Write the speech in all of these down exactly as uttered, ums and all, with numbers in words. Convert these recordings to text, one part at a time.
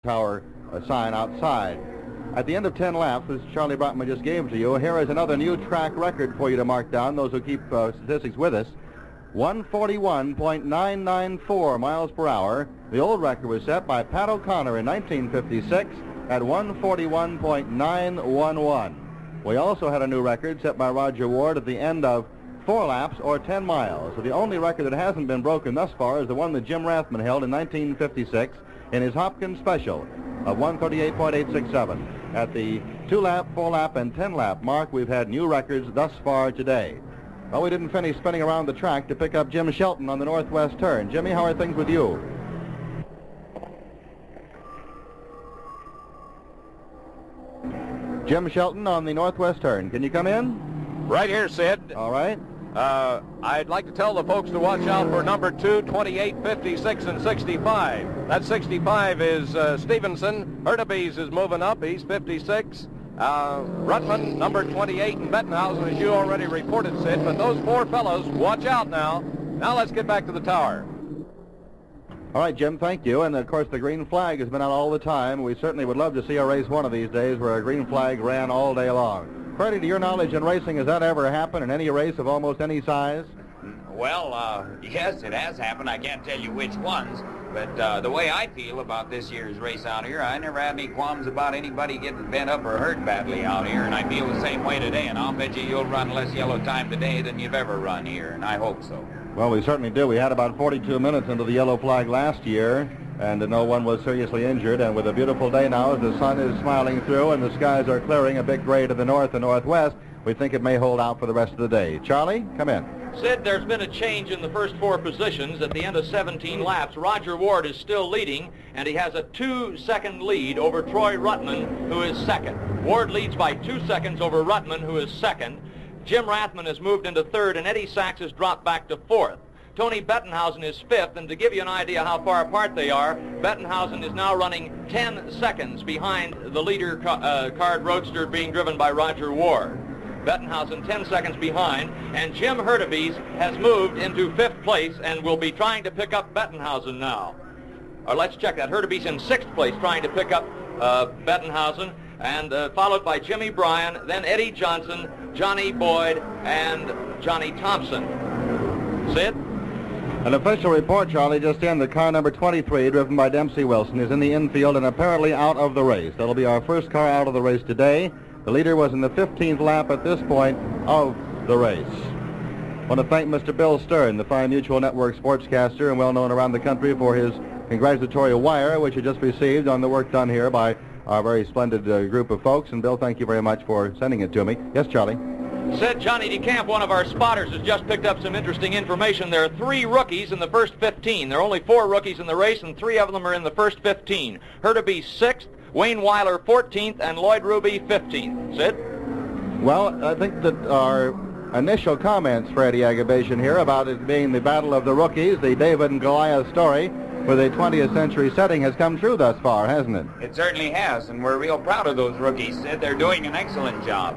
tower uh, sign outside. At the end of ten laps, as Charlie Brockman just gave to you, here is another new track record for you to mark down, those who keep uh, statistics with us. one forty-one point nine nine four miles per hour. The old record was set by Pat O'Connor in nineteen fifty-six at one forty-one point nine one one. We also had a new record set by Roger Ward at the end of four laps or ten miles. So the only record that hasn't been broken thus far is the one that Jim Rathman held in nineteen fifty-six in his Hopkins Special of one thirty-eight point eight six seven. At the two-lap, four-lap, and ten-lap mark, we've had new records thus far today. Well, we didn't finish spinning around the track to pick up Jim Shelton on the northwest turn. Jimmy, how are things with you? Jim Shelton on the northwest turn. Can you come in? Right here, Sid. All right. Uh, I'd like to tell the folks to watch out for number two, twenty-eight, fifty-six, and sixty-five. That sixty-five is uh, Stevenson. Hurtubise is moving up. He's fifty-six. Uh, Rutman, number twenty-eight, and Bettenhausen, as you already reported, Sid. But those four fellows, watch out now. Now let's get back to the tower. All right, Jim, thank you. And, of course, the green flag has been out all the time. We certainly would love to see a race one of these days where a green flag ran all day long. Freddie, to your knowledge in racing, has that ever happened in any race of almost any size? Well, uh, yes, it has happened. I can't tell you which ones, but uh, the way I feel about this year's race out here, I never had any qualms about anybody getting bent up or hurt badly out here, and I feel the same way today, and I'll bet you you'll run less yellow time today than you've ever run here, and I hope so. Well, we certainly do. We had about forty-two minutes into the yellow flag last year, and no one was seriously injured. And with a beautiful day now, as the sun is smiling through and the skies are clearing a bit gray to the north and northwest, we think it may hold out for the rest of the day. Charlie, come in. Sid, there's been a change in the first four positions. At the end of seventeen laps, Roger Ward is still leading, and he has a two-second lead over Troy Ruttman, who is second. Ward leads by two seconds over Ruttman, who is second. Jim Rathman has moved into third, and Eddie Sachs has dropped back to fourth. Tony Bettenhausen is fifth, and to give you an idea how far apart they are, Bettenhausen is now running ten seconds behind the leader ca uh, card roadster being driven by Roger Ward. Bettenhausen ten seconds behind, and Jim Hurtubise has moved into fifth place and will be trying to pick up Bettenhausen now. Or let's check that. Hurtubise in sixth place trying to pick up uh, Bettenhausen, and uh, followed by Jimmy Bryan, then Eddie Johnson, Johnny Boyd, and Johnny Thompson. Sid? An official report, Charlie, just in. The car number twenty-three, driven by Dempsey Wilson, is in the infield and apparently out of the race. That'll be our first car out of the race today. The leader was in the fifteenth lap at this point of the race. I want to thank Mister Bill Stern, the fine Mutual Network sportscaster and well-known around the country for his congratulatory wire, which he just received on the work done here by our very splendid uh, group of folks. And, Bill, thank you very much for sending it to me. Yes, Charlie? Said Johnny DeCamp, one of our spotters, has just picked up some interesting information. There are three rookies in the first fifteen. There are only four rookies in the race, and three of them are in the first fifteen. Hurtubise sixth, Wayne Weiler fourteenth, and Lloyd Ruby fifteenth. Sid? Well, I think that our initial comments, Freddie Agabation here, about it being the battle of the rookies, the David and Goliath story for the twentieth century setting, has come true thus far, hasn't it? It certainly has, and we're real proud of those rookies, Sid. They're doing an excellent job.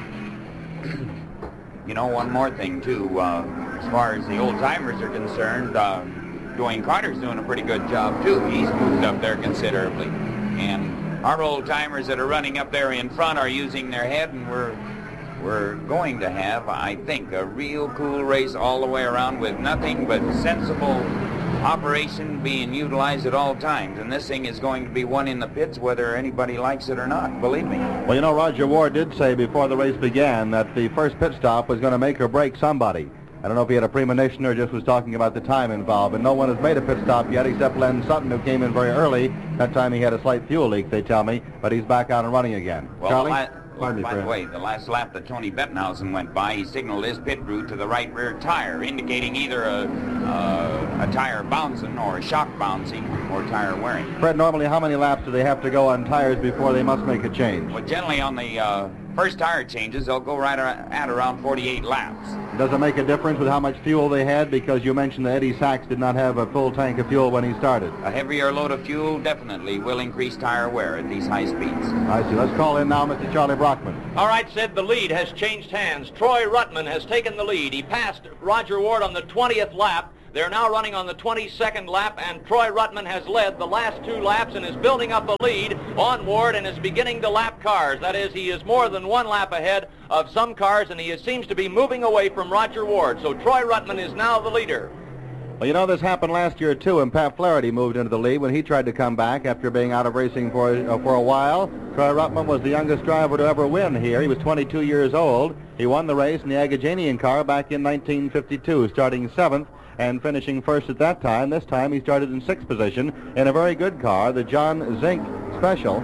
You know, one more thing, too. Uh, as far as the old-timers are concerned, uh, Dwayne Carter's doing a pretty good job, too. He's moved up there considerably. And our old-timers that are running up there in front are using their head, and we're, we're going to have, I think, a real cool race all the way around with nothing but sensible operation being utilized at all times, and this thing is going to be won in the pits whether anybody likes it or not, believe me. Well, you know, Roger Ward did say before the race began that the first pit stop was going to make or break somebody. I don't know if he had a premonition or just was talking about the time involved, but no one has made a pit stop yet except Len Sutton, who came in very early. That time he had a slight fuel leak, they tell me, but he's back out and running again. Well, Charlie? I, Pardon me, by Fred. the way, the last lap that Tony Bettenhausen went by, he signaled his pit route to the right rear tire, indicating either a, uh, a tire bouncing or a shock bouncing or tire wearing. Fred, normally how many laps do they have to go on tires before they must make a change? Well, generally on the uh, first tire changes, they'll go right ar at around forty-eight laps. Does it make a difference with how much fuel they had? Because you mentioned that Eddie Sachs did not have a full tank of fuel when he started. A heavier load of fuel definitely will increase tire wear at these high speeds. I see. Let's call in now Mister Charlie Brockman. All right, Sid, the lead has changed hands. Troy Ruttman has taken the lead. He passed Roger Ward on the twentieth lap, They're now running on the twenty-second lap, and Troy Ruttman has led the last two laps and is building up a lead on Ward and is beginning to lap cars. That is, he is more than one lap ahead of some cars, and he is, seems to be moving away from Roger Ward. So Troy Ruttman is now the leader. Well, you know, this happened last year, too, and Pat Flaherty moved into the lead when he tried to come back after being out of racing for, uh, for a while. Troy Ruttman was the youngest driver to ever win here. He was twenty-two years old. He won the race in the Agajanian car back in nineteen fifty-two, starting seventh and finishing first at that time. This time he started in sixth position in a very good car, the John Zink Special.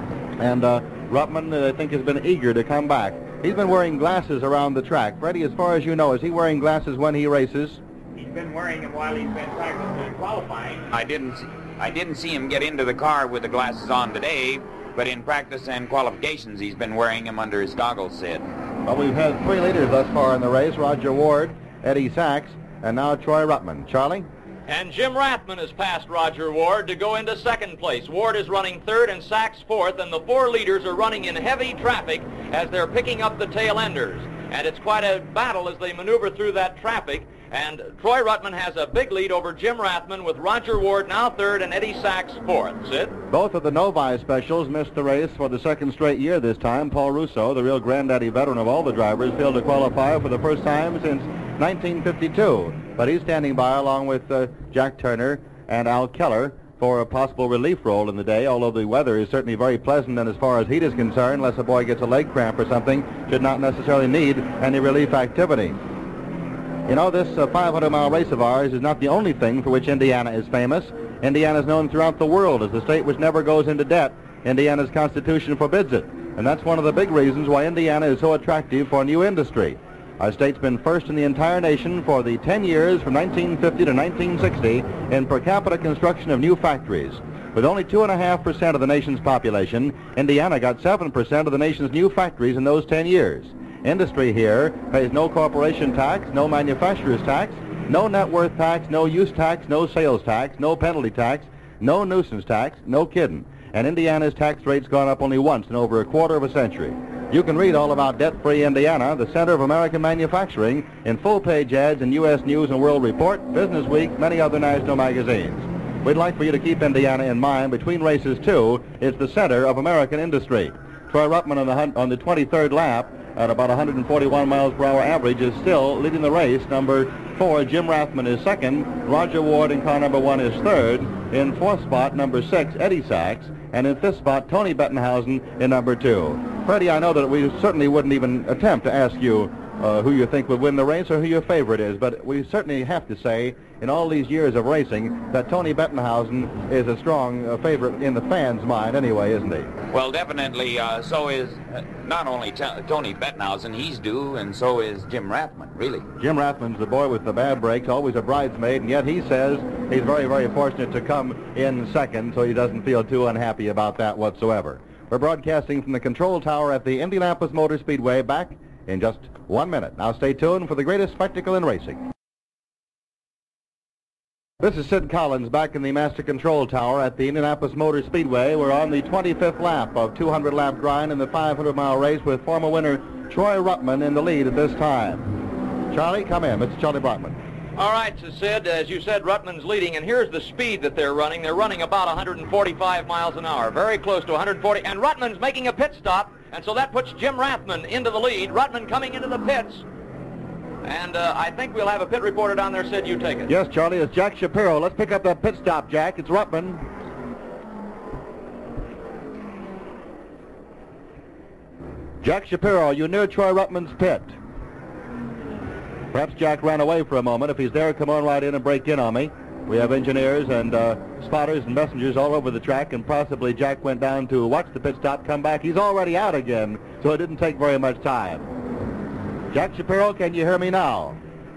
And uh, Ruttman, uh, I think, has been eager to come back. He's been wearing glasses around the track. Freddie, as far as you know, is he wearing glasses when he races? He's been wearing them while he's been practicing and qualifying. I didn't see, I didn't see him get into the car with the glasses on today, but in practice and qualifications he's been wearing them under his goggles, Sid. Well, we've had three leaders thus far in the race: Roger Ward, Eddie Sachs, and now Troy Ruttman. Charlie? And Jim Rathman has passed Roger Ward to go into second place. Ward is running third and Sachs fourth, and the four leaders are running in heavy traffic as they're picking up the tail enders. And it's quite a battle as they maneuver through that traffic. And Troy Ruttman has a big lead over Jim Rathman, with Roger Ward now third and Eddie Sachs fourth. Sid? Both of the Novi specials missed the race for the second straight year this time. Paul Russo, the real granddaddy veteran of all the drivers, failed to qualify for the first time since nineteen fifty-two. But he's standing by along with uh, Jack Turner and Al Keller for a possible relief role in the day, although the weather is certainly very pleasant, and as far as heat is concerned, unless a boy gets a leg cramp or something, should not necessarily need any relief activity. You know, this uh, five hundred mile race of ours is not the only thing for which Indiana is famous. Indiana is known throughout the world as the state which never goes into debt. Indiana's Constitution forbids it, and that's one of the big reasons why Indiana is so attractive for new industry. Our state's been first in the entire nation for the ten years from nineteen fifty to nineteen sixty in per capita construction of new factories. With only two point five percent of the nation's population, Indiana got seven percent of the nation's new factories in those ten years. Industry here pays no corporation tax, no manufacturer's tax, no net worth tax, no use tax, no sales tax, no penalty tax, no nuisance tax, no kidding. And Indiana's tax rate's gone up only once in over a quarter of a century. You can read all about debt-free Indiana, the center of American manufacturing, in full-page ads in U S News and World Report, Business Week, many other national magazines. We'd like for you to keep Indiana in mind. Between races, too, it's the center of American industry. Troy Ruttman on the, hun- on the twenty-third lap at about one hundred forty-one miles per hour average is still leading the race. Number four, Jim Rathman, is second. Roger Ward in car number one is third. In fourth spot, number six, Eddie Sachs. And in fifth spot, Tony Bettenhausen in number two. Freddie, I know that we certainly wouldn't even attempt to ask you uh, who you think would win the race or who your favorite is, but we certainly have to say, in all these years of racing, that Tony Bettenhausen is a strong uh, favorite in the fans' mind anyway, isn't he? Well, definitely, uh, so is uh, not only t- Tony Bettenhausen, he's due, and so is Jim Rathman, really. Jim Rathman's the boy with the bad brakes, always a bridesmaid, and yet he says he's very, very fortunate to come in second, so he doesn't feel too unhappy about that whatsoever. We're broadcasting from the control tower at the Indianapolis Motor Speedway, back in just one minute. Now stay tuned for the greatest spectacle in racing. This is Sid Collins back in the Master Control Tower at the Indianapolis Motor Speedway. We're on the twenty-fifth lap of two hundred lap grind in the five hundred mile race with former winner Troy Ruttman in the lead at this time. Charlie, come in. Mister Charlie Brockman. All right, so Sid, as you said, Ruttman's leading, and here's the speed that they're running. They're running about one hundred forty-five miles an hour, very close to one hundred forty, and Ruttman's making a pit stop, and so that puts Jim Rathman into the lead. Ruttman coming into the pits. And uh, I think we'll have a pit reporter down there. Sid, you take it. Yes, Charlie, it's Jack Shapiro. Let's pick up that pit stop, Jack. It's Ruttman. Jack Shapiro, you near Troy Ruttman's pit? Perhaps Jack ran away for a moment. If he's there, come on right in and break in on me. We have engineers and uh, spotters and messengers all over the track, and possibly Jack went down to watch the pit stop, come back. He's already out again, so it didn't take very much time. Jack Shapiro, can you hear me now?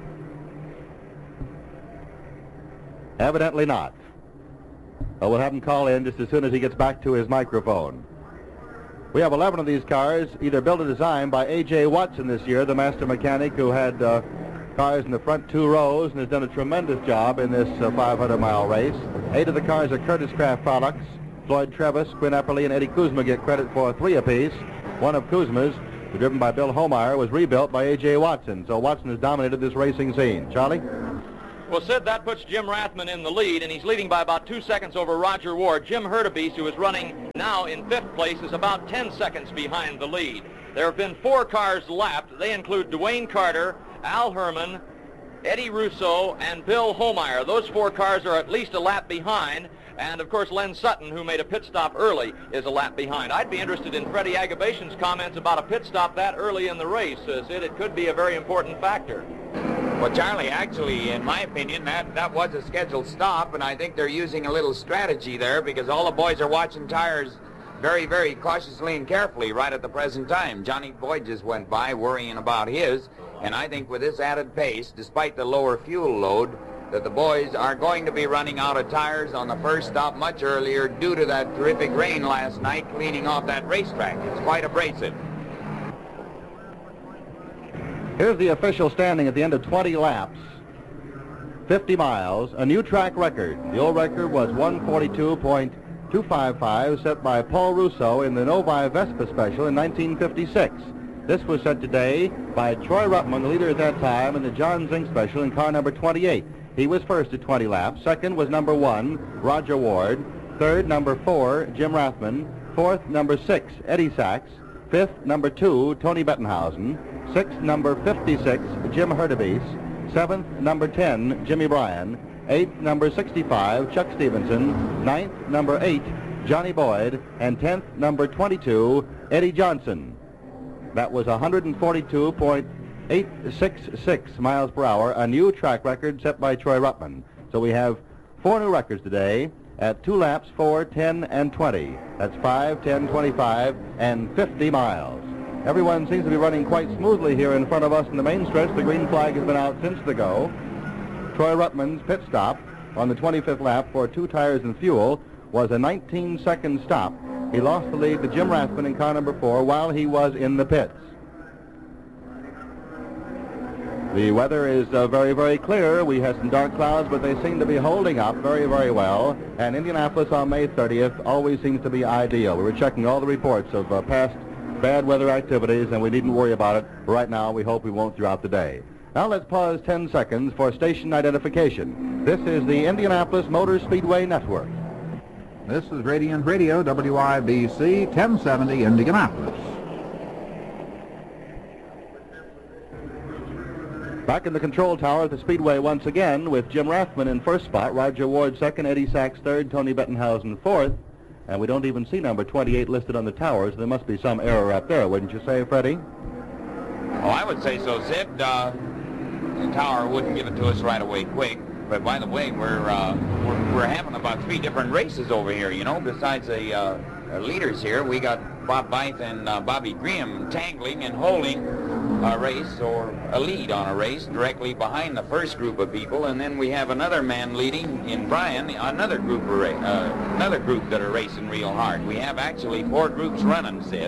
Evidently not. Well, we'll have him call in just as soon as he gets back to his microphone. We have eleven of these cars, either built or designed by A J Watson this year, the master mechanic who had uh, cars in the front two rows and has done a tremendous job in this uh, five hundred mile race. Eight of the cars are Curtis Craft products. Floyd Trevis, Quinn Epperly, and Eddie Kuzma get credit for three apiece. One of Kuzma's, driven by Bill Homeyer, was rebuilt by A J Watson. So Watson has dominated this racing scene. Charlie? Well, Sid, that puts Jim Rathman in the lead, and he's leading by about two seconds over Roger Ward. Jim Hurtubise, who is running now in fifth place, is about ten seconds behind the lead. There have been four cars lapped. They include Dwayne Carter, Al Herman, Eddie Russo, and Bill Homeyer. Those four cars are at least a lap behind. And, of course, Len Sutton, who made a pit stop early, is a lap behind. I'd be interested in Freddie Agabation's comments about a pit stop that early in the race. Uh, Sid, it could be a very important factor. Well, Charlie, actually, in my opinion, that, that was a scheduled stop, and I think they're using a little strategy there because all the boys are watching tires very, very cautiously and carefully right at the present time. Johnny Boyd just went by worrying about his, and I think with this added pace, despite the lower fuel load, that the boys are going to be running out of tires on the first stop much earlier due to that terrific rain last night cleaning off that racetrack. It's quite abrasive. Here's the official standing at the end of twenty laps, fifty miles, a new track record. The old record was one forty-two point two five five, set by Paul Russo in the Novi Vespa Special in nineteen fifty-six. This was set today by Troy Ruttman, the leader at that time, in the John Zink Special in car number twenty-eight. He was first at twenty laps. Second was number one, Roger Ward. Third, number four, Jim Rathman. Fourth, number six, Eddie Sachs. Fifth, number two, Tony Bettenhausen. Sixth, number fifty-six, Jim Hurtubise. Seventh, number ten, Jimmy Bryan. Eighth, number sixty-five, Chuck Stevenson. Ninth, number eight, Johnny Boyd. And tenth, number twenty-two, Eddie Johnson. That was one forty-two point eight six six miles per hour, a new track record set by Troy Ruttman. So we have four new records today at two laps, four, ten, and twenty. That's five, ten, twenty-five, and fifty miles. Everyone seems to be running quite smoothly here in front of us in the main stretch. The green flag has been out since the go. Troy Ruttman's pit stop on the twenty-fifth lap for two tires and fuel was a nineteen second stop. He lost the lead to Jim Rathman in car number four while he was in the pits. The weather is uh, very, very clear. We have some dark clouds, but they seem to be holding up very, very well. And Indianapolis on May thirtieth always seems to be ideal. We were checking all the reports of uh, past bad weather activities, and we needn't worry about it right now. We hope we won't throughout the day. Now let's pause ten seconds for station identification. This is the Indianapolis Motor Speedway Network. This is Radiant Radio, W I B C, ten seventy Indianapolis. Back in the control tower at the Speedway once again with Jim Rathman in first spot, Roger Ward second, Eddie Sachs third, Tony Bettenhausen fourth. And we don't even see number twenty-eight listed on the tower, so there must be some error up there, wouldn't you say, Freddie? Oh, I would say so, Sid. Uh, the tower wouldn't give it to us right away quick. But by the way, we're, uh, we're, we're having about three different races over here, you know, besides the uh, leaders here. We got Bob Bythe and uh, Bobby Graham tangling and holding a race or a lead on a race directly behind the first group of people, and then we have another man leading in Bryan, another group of ra- uh, another group that are racing real hard. We have actually four groups running, Sid.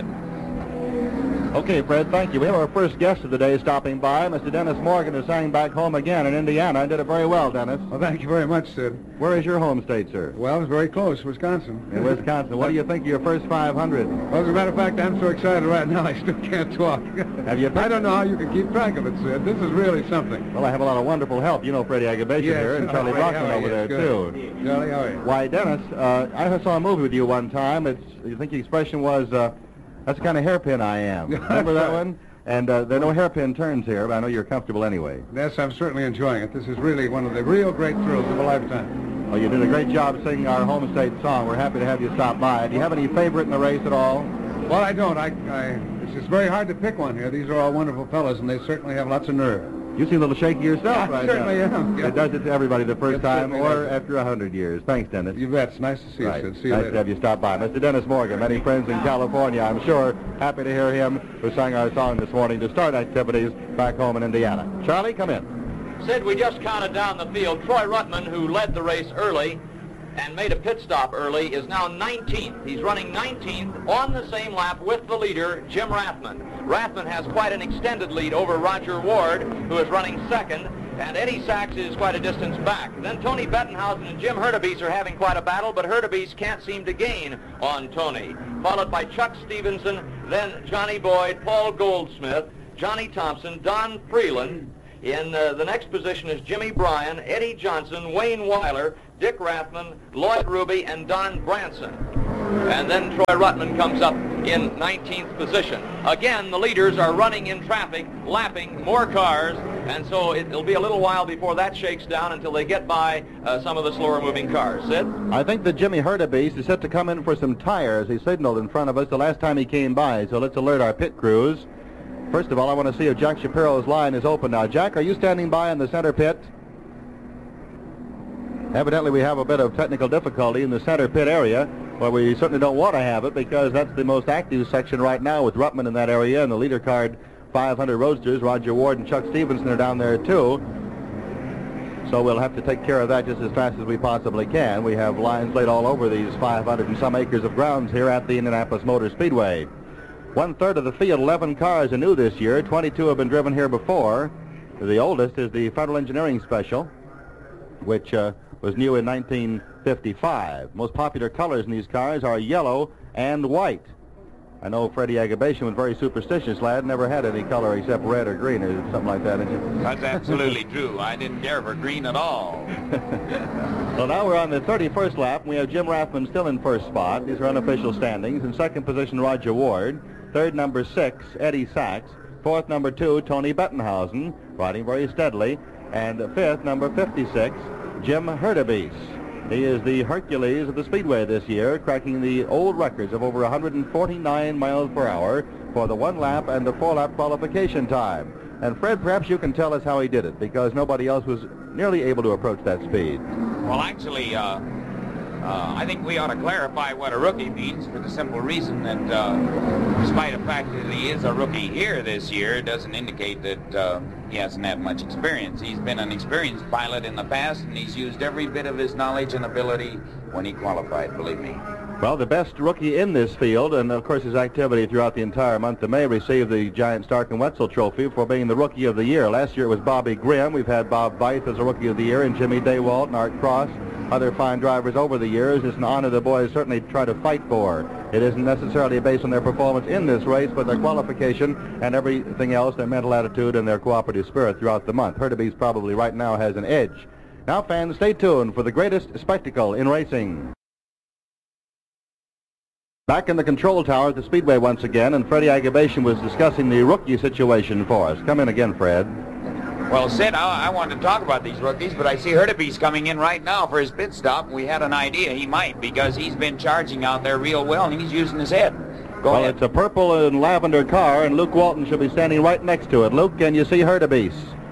Okay, Fred, thank you. We have our first guest of the day stopping by, Mister Dennis Morgan, who sang back home again in Indiana and did it very well, Dennis. Well, thank you very much, Sid. Where is your home state, sir? Well, it's very close, Wisconsin. In Wisconsin. What do you think of your first five hundred? Well, as a matter of fact, I'm so excited right now, I still can't talk. Have you? I don't know how you can keep track of it, Sid. This is really something. Well, I have a lot of wonderful help. You know Freddie Agabation Yes. here and Charlie Oh, Brockman how are over you? there, Good. too. Charlie, how are you? Why, Dennis, uh, I saw a movie with you one time. It's, I think the expression was, uh, that's the kind of hairpin I am. Remember that one? And uh, there are no hairpin turns here, but I know you're comfortable anyway. Yes, I'm certainly enjoying it. This is really one of the real great thrills of a lifetime. Well, you did a great job singing our home state song. We're happy to have you stop by. Do you have any favorite in the race at all? Well, I don't. I, I, it's just very hard to pick one here. These are all wonderful fellows, and they certainly have lots of nerve. You seem a little shaky yourself I right certainly now. am. Yeah. It does it to everybody the first It time certainly or does. after a hundred years. Thanks, Dennis. You bet. It's nice to see Right. you, Sid. See you nice later. to have you stop by. Mister Dennis Morgan, many friends in California, I'm sure. Happy to hear him, who sang our song this morning to start activities back home in Indiana. Charlie, come in. Sid, we just counted down the field. Troy Ruttman, who led the race early and made a pit stop early, is now nineteenth. He's running nineteenth on the same lap with the leader, Jim Rathman. Rathman has quite an extended lead over Roger Ward, who is running second, and Eddie Sachs is quite a distance back. Then Tony Bettenhausen and Jim Hurtubise are having quite a battle, but Hurtubise can't seem to gain on Tony. Followed by Chuck Stevenson, then Johnny Boyd, Paul Goldsmith, Johnny Thompson, Don Freeland, In uh, the next position is Jimmy Bryan, Eddie Johnson, Wayne Weiler, Dick Rathman, Lloyd Ruby, and Don Branson. And then Troy Ruttman comes up in nineteenth position. Again, the leaders are running in traffic, lapping more cars, and so it'll be a little while before that shakes down until they get by uh, some of the slower moving cars. Sid? I think that Jimmy Hurtubise is set to come in for some tires. He signaled in front of us the last time he came by, so let's alert our pit crews. First of all, I want to see if Jack Shapiro's line is open now. Jack, are you standing by in the center pit? Evidently, we have a bit of technical difficulty in the center pit area. Well, we certainly don't want to have it because that's the most active section right now with Ruttman in that area, and the leader card five hundred Roadsters, Roger Ward and Chuck Stevenson are down there too. So we'll have to take care of that just as fast as we possibly can. We have lines laid all over these five hundred and some acres of grounds here at the Indianapolis Motor Speedway. One-third of the field, eleven cars are new this year. twenty-two have been driven here before. The oldest is the Federal Engineering Special, which uh, was new in nineteen fifty-five. Most popular colors in these cars are yellow and white. I know Freddie Agabation was very superstitious lad, never had any color except red or green or something like that, didn't you? That's absolutely true. I didn't care for green at all. Well, now we're on the thirty-first lap, and we have Jim Rathman still in first spot. These are unofficial standings. In second position, Roger Ward. Third, number six, Eddie Sachs. Fourth, number two, Tony Bettenhausen, riding very steadily. And fifth, number fifty-six, Jim Hurtubise. He is the Hercules of the Speedway this year, cracking the old records of over one hundred forty-nine miles per hour for the one-lap and the four-lap qualification time. And Fred, perhaps you can tell us how he did it, because nobody else was nearly able to approach that speed. Well, actually, uh, uh, I think we ought to clarify what a rookie means for the simple reason that, uh, despite the fact that he is a rookie here this year, it doesn't indicate that uh, he hasn't had much experience. He's been an experienced pilot in the past, and he's used every bit of his knowledge and ability when he qualified, believe me. Well, the best rookie in this field, and of course his activity throughout the entire month of May, received the Giant Stark and Wetzel Trophy for being the Rookie of the Year. Last year it was Bobby Grimm. We've had Bob Veith as a Rookie of the Year, and Jimmy Daywalt and Art Cross, other fine drivers over the years. It's an honor the boys certainly try to fight for. It isn't necessarily based on their performance in this race, but their qualification and everything else, their mental attitude and their cooperative spirit throughout the month. Hurtubise probably right now has an edge. Now, fans, stay tuned for the greatest spectacle in racing. Back in the control tower at the Speedway once again, and Freddie Agabation was discussing the rookie situation for us. Come in again, Fred. Well, Sid, I, I wanted to talk about these rookies, but I see Hurtubise coming in right now for his pit stop. We had an idea he might, because he's been charging out there real well, and he's using his head. Go well, ahead. It's a purple and lavender car, and Luke Walton should be standing right next to it. Luke, can you see Hurtubise?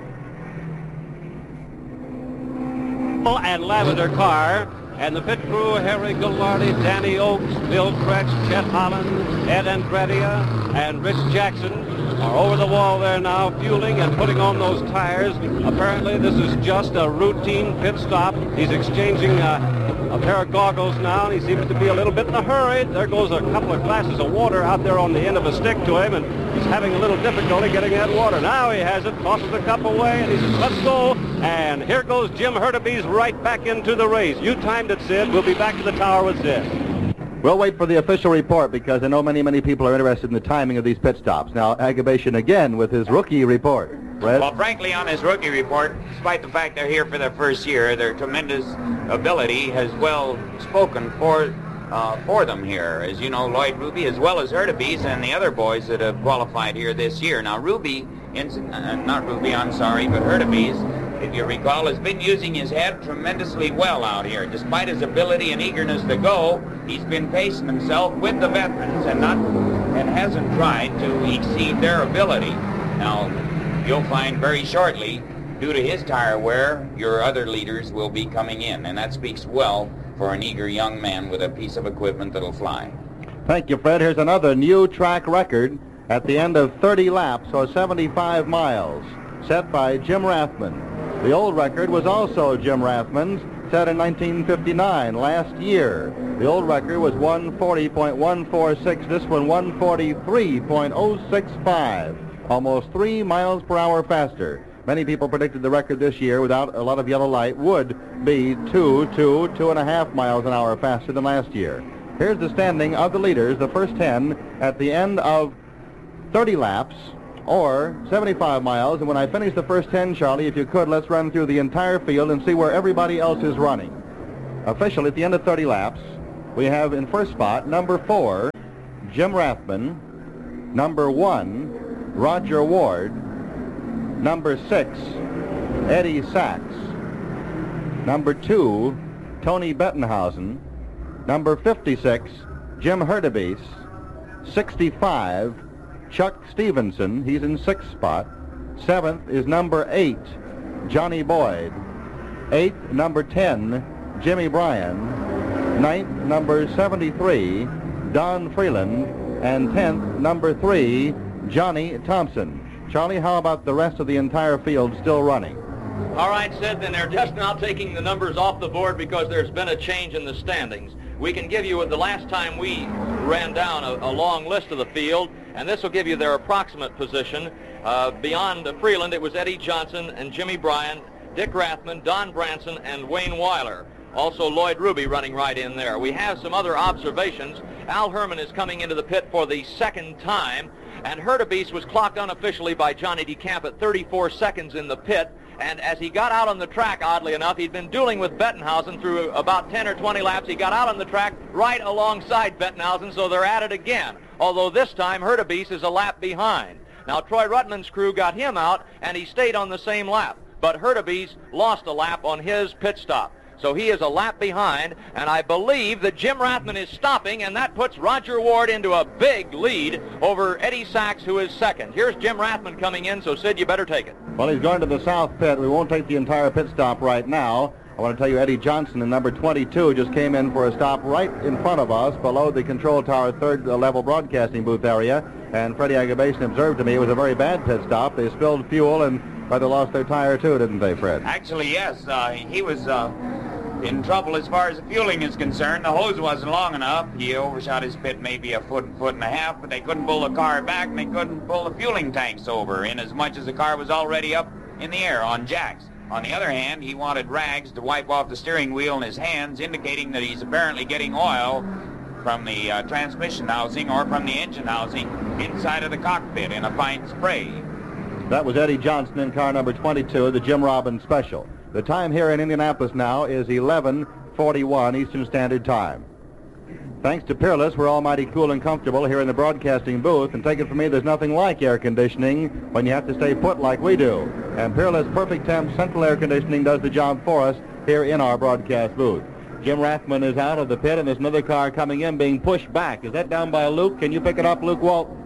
And lavender car, and the pit crew, Harry Gallardi, Danny Oakes, Bill Kretsch, Chet Holland, Ed Andretia, and Rich Jackson are over the wall there now, fueling and putting on those tires. Apparently this is just a routine pit stop. He's exchanging uh, a pair of goggles now, and he seems to be a little bit in a hurry. There goes a couple of glasses of water out there on the end of a stick to him, and he's having a little difficulty getting that water. Now he has it, tosses the cup away, and he says, let's go. And here goes Jim Hurtubise right back into the race. You timed it, Sid. We'll be back to the tower with Sid. We'll wait for the official report, because I know many, many people are interested in the timing of these pit stops. Now, Agabation again with his rookie report. Fred? Well, frankly, on his rookie report, despite the fact they're here for their first year, their tremendous ability has well spoken for uh, for them here. As you know, Lloyd Ruby, as well as Hurtubise and the other boys that have qualified here this year. Now, Ruby, uh, not Ruby, I'm sorry, but Hurtubise, if you recall, has been using his head tremendously well out here. Despite his ability and eagerness to go, he's been pacing himself with the veterans and not and hasn't tried to exceed their ability. Now, you'll find very shortly, due to his tire wear, your other leaders will be coming in, and that speaks well for an eager young man with a piece of equipment that'll fly. Thank you, Fred. Here's another new track record at the end of thirty laps, or seventy-five miles, set by Jim Rathman. The old record was also Jim Rathman's, set in nineteen fifty-nine, last year. The old record was one forty point one four six, this one one forty-three point oh six five, almost three miles per hour faster. Many people predicted the record this year, without a lot of yellow light, would be two, two, two and a half miles an hour faster than last year. Here's the standing of the leaders, the first ten, at the end of thirty laps, or seventy-five miles. And when I finish the first ten, Charlie, if you could, let's run through the entire field and see where everybody else is running. Officially, at the end of thirty laps, we have in first spot number four, Jim Rathman, number one, Roger Ward, number six, Eddie Sachs, number two, Tony Bettenhausen, number fifty-six, Jim Hurtubise, sixty-five, Chuck Stevenson, he's in sixth spot. Seventh is number eight, Johnny Boyd. Eighth, number ten, Jimmy Bryan. Ninth, number seventy-three, Don Freeland. And tenth, number three, Johnny Thompson. Charlie, how about the rest of the entire field still running? All right, Sid, then they're just now taking the numbers off the board because there's been a change in the standings. We can give you, the last time we ran down a, a long list of the field, and this will give you their approximate position. Uh, beyond Freeland, it was Eddie Johnson and Jimmy Bryan, Dick Rathman, Don Branson, and Wayne Weiler. Also Lloyd Ruby running right in there. We have some other observations. Al Herman is coming into the pit for the second time, and Hurtubise was clocked unofficially by Johnny DeCamp at thirty-four seconds in the pit. And as he got out on the track, oddly enough, he'd been dueling with Bettenhausen through about ten or twenty laps. He got out on the track right alongside Bettenhausen, so they're at it again. Although this time, Hurtubise is a lap behind. Now, Troy Ruttman's crew got him out, and he stayed on the same lap. But Hurtubise lost a lap on his pit stop. So he is a lap behind, and I believe that Jim Rathman is stopping, and that puts Roger Ward into a big lead over Eddie Sachs, who is second. Here's Jim Rathman coming in, so Sid, you better take it. Well, he's going to the south pit. We won't take the entire pit stop right now. I want to tell you Eddie Johnson in number twenty-two just came in for a stop right in front of us below the control tower third level broadcasting booth area. And Freddie Agabation observed to me it was a very bad pit stop. They spilled fuel and rather lost their tire too, didn't they, Fred? Actually, yes. Uh, he was uh, in trouble as far as the fueling is concerned. The hose wasn't long enough. He overshot his pit maybe a foot, foot and a half, but they couldn't pull the car back, and they couldn't pull the fueling tanks over, in as much as the car was already up in the air on jacks. On the other hand, he wanted rags to wipe off the steering wheel in his hands, indicating that he's apparently getting oil from the uh, transmission housing or from the engine housing inside of the cockpit in a fine spray. That was Eddie Johnson in car number twenty-two, the Jim Robbins Special. The time here in Indianapolis now is eleven forty-one Eastern Standard Time. Thanks to Peerless, we're almighty cool and comfortable here in the broadcasting booth, and take it from me, there's nothing like air conditioning when you have to stay put like we do. And Peerless Perfect Temp Central Air Conditioning does the job for us here in our broadcast booth. Jim Rathman is out of the pit, and there's another car coming in being pushed back. Is that down by Luke? Can you pick it up, Luke Walton?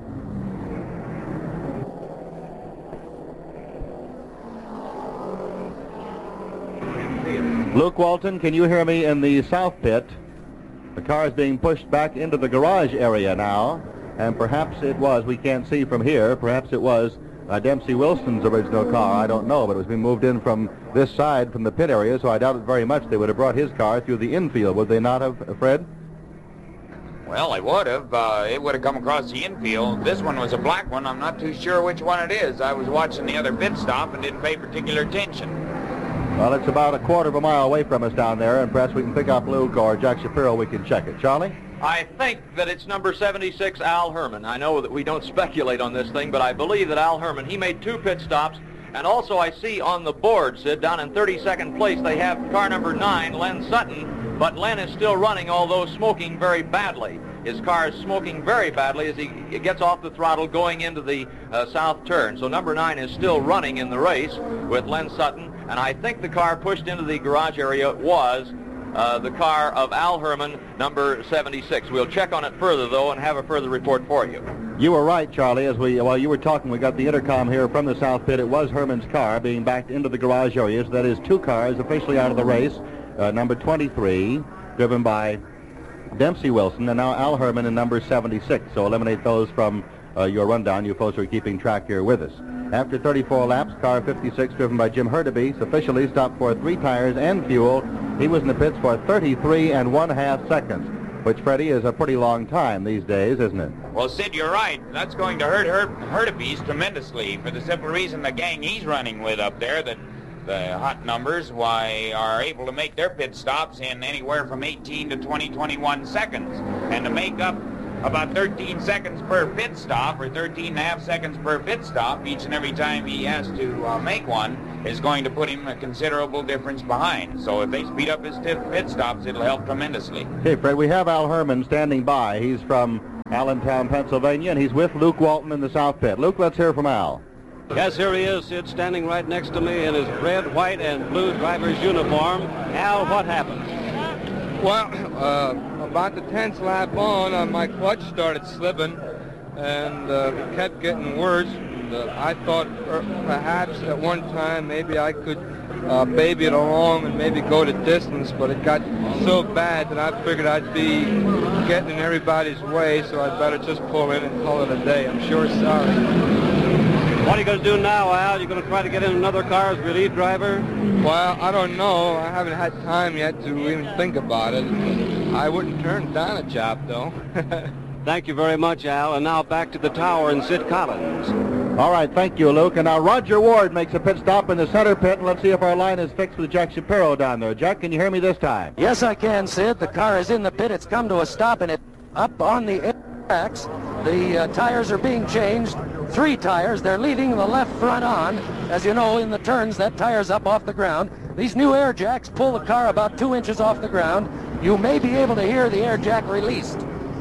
Luke Walton, can you hear me in the south pit? The car is being pushed back into the garage area now, and perhaps it was, we can't see from here, perhaps it was uh, Dempsey Wilson's original car, I don't know, but it was being moved in from this side, from the pit area, so I doubt it very much they would have brought his car through the infield, would they not have, uh, Fred? Well, they would have. Uh, it would have come across the infield. This one was a black one. I'm not too sure which one it is. I was watching the other pit stop and didn't pay particular attention. Well, it's about a quarter of a mile away from us down there, and perhaps we can pick up Luke or Jack Shapiro. We can check it. Charlie? I think that it's number seventy-six, Al Herman. I know that we don't speculate on this thing, but I believe that Al Herman, he made two pit stops. And also I see on the board, Sid, down in thirty-second place, they have car number nine, Len Sutton. But Len is still running, although smoking very badly. His car is smoking very badly as he gets off the throttle going into the uh, south turn. So number nine is still running in the race with Len Sutton. And I think the car pushed into the garage area was uh, the car of Al Herman, number seventy-six. We'll check on it further, though, and have a further report for you. You were right, Charlie. As we, while you were talking, we got the intercom here from the south pit. It was Herman's car being backed into the garage area. So that is two cars officially out of the race. Uh, number twenty-three, driven by Dempsey Wilson, and now Al Herman in number seventy-six. So eliminate those from uh, your rundown, you folks who are keeping track here with us. After thirty-four laps, car fifty-six, driven by Jim Hurtubise, officially stopped for three tires and fuel. He was in the pits for thirty-three and one half seconds, which, Freddie, is a pretty long time these days, isn't it? Well, Sid, you're right. That's going to hurt Hurt Hurtubise tremendously for the simple reason the gang he's running with up there, that the hot numbers, why, are able to make their pit stops in anywhere from eighteen to twenty, twenty-one seconds. And to make up about thirteen seconds per pit stop, or thirteen and a half seconds per pit stop, each and every time he has to uh, make one, is going to put him a considerable difference behind. So if they speed up his t- pit stops, it'll help tremendously. Okay, Fred, we have Al Herman standing by. He's from Allentown, Pennsylvania, and he's with Luke Walton in the South Pit. Luke, let's hear from Al. Yes, here he is, Sid, standing right next to me in his red, white, and blue driver's uniform. Al, what happened? Well, uh, about the tenth lap on, uh, my clutch started slipping, and uh, it kept getting worse. And, uh, I thought per- perhaps at one time maybe I could uh, baby it along and maybe go the distance, but it got so bad that I figured I'd be getting in everybody's way, so I'd better just pull in and call it a day. I'm sure sorry. What are you going to do now, Al? You going to try to get in another car as relief driver? Well, I don't know. I haven't had time yet to even think about it. I wouldn't turn down a job, though. Thank you very much, Al. And now back to the tower and Sid Collins. All right, thank you, Luke. And now Roger Ward makes a pit stop in the center pit, and let's see if our line is fixed with Jack Shapiro down there. Jack, can you hear me this time? Yes, I can, Sid. The car is in the pit. It's come to a stop, and it's up on the tracks. The uh, tires are being changed. Three tires. They're leaving the left front on. As you know, in the turns, that tire's up off the ground. These new air jacks pull the car about two inches off the ground. You may be able to hear the air jack released.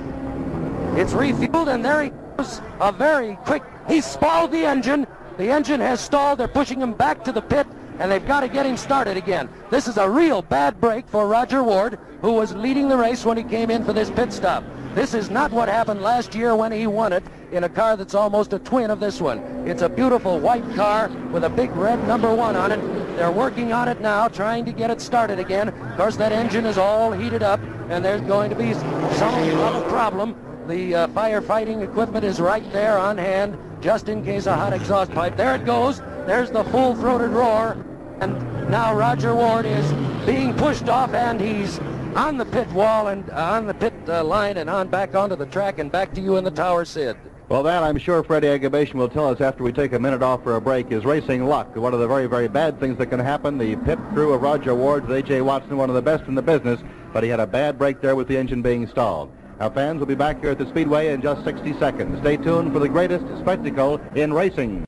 It's refueled, and there he goes. A very quick... He stalled the engine. The engine has stalled. They're pushing him back to the pit, and they've got to get him started again. This is a real bad break for Roger Ward, who was leading the race when he came in for this pit stop. This is not what happened last year when he won it in a car that's almost a twin of this one. It's a beautiful white car with a big red number one on it. They're working on it now, trying to get it started again. Of course, that engine is all heated up, and there's going to be some other problem. The uh, firefighting equipment is right there on hand, just in case a hot exhaust pipe. There it goes. There's the full-throated roar. And now Roger Ward is being pushed off, and he's on the pit wall and uh, on the pit uh, line and on back onto the track and back to you in the tower, Sid. Well, that I'm sure Freddie Agabation will tell us after we take a minute off for a break is racing luck. One of the very, very bad things that can happen. The pit crew of Roger Ward with A J Watson, one of the best in the business, but he had a bad break there with the engine being stalled. Our fans will be back here at the Speedway in just sixty seconds. Stay tuned for the greatest spectacle in racing.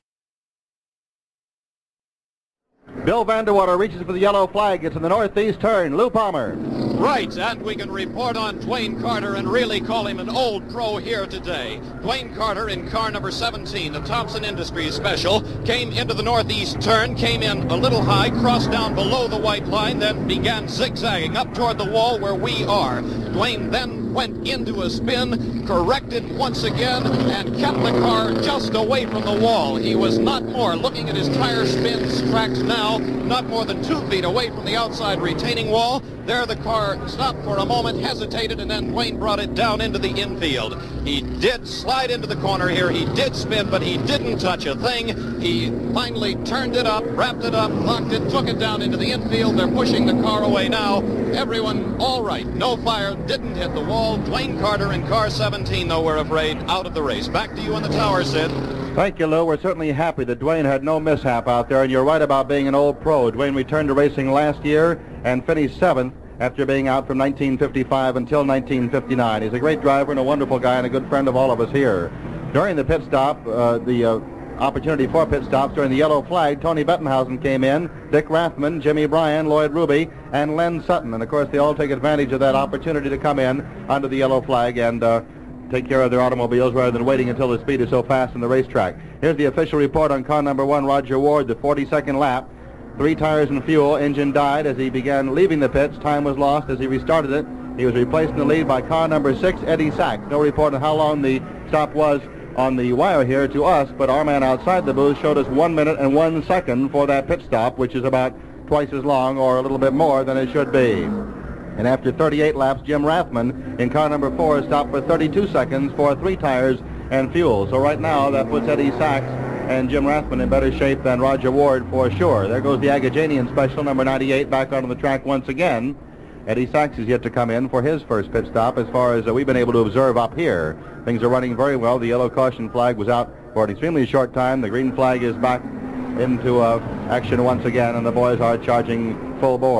Bill Vanderwater reaches for the yellow flag. It's in the northeast turn. Lou Palmer. Right, and we can report on Dwayne Carter and really call him an old pro here today. Dwayne Carter in car number seventeen, the Thompson Industries Special, came into the northeast turn, came in a little high, crossed down below the white line, then began zigzagging up toward the wall where we are. Dwayne then went into a spin, corrected once again, and kept the car just away from the wall. He was not more, looking at his tire spins tracks now, not more than two feet away from the outside retaining wall. There the car stopped for a moment, hesitated, and then Dwayne brought it down into the infield. He did slide into the corner here. He did spin, but he didn't touch a thing. He finally turned it up, wrapped it up, locked it, took it down into the infield. They're pushing the car away now. Everyone all right. No fire, didn't hit the wall. Dwayne Carter in car seventeen, though, we're afraid, out of the race. Back to you in the tower, Sid. Thank you, Lou. We're certainly happy that Dwayne had no mishap out there, and you're right about being an old pro. Dwayne returned to racing last year and finished seventh after being out from nineteen fifty-five until nineteen fifty-nine. He's a great driver and a wonderful guy and a good friend of all of us here. During the pit stop, uh, the uh, opportunity for pit stops during the yellow flag, Tony Bettenhausen came in, Dick Rathman, Jimmy Bryan, Lloyd Ruby, and Len Sutton. And, of course, they all take advantage of that opportunity to come in under the yellow flag and uh, take care of their automobiles rather than waiting until the speed is so fast on the racetrack. Here's the official report on car number one, Roger Ward, the forty-second lap. Three tires and fuel. Engine died as he began leaving the pits. Time was lost as he restarted it. He was replaced in the lead by car number six, Eddie Sachs. No report on how long the stop was on the wire here to us, but our man outside the booth showed us one minute and one second for that pit stop, which is about twice as long or a little bit more than it should be. And after thirty-eight laps, Jim Rathman in car number four stopped for thirty-two seconds for three tires and fuel. So right now that puts Eddie Sachs and Jim Rathman in better shape than Roger Ward for sure. There goes the Agajanian Special, number ninety-eight, back onto the track once again. Eddie Sachs is yet to come in for his first pit stop. As far as uh, we've been able to observe up here, things are running very well. The yellow caution flag was out for an extremely short time. The green flag is back into uh, action once again, and the boys are charging full bore.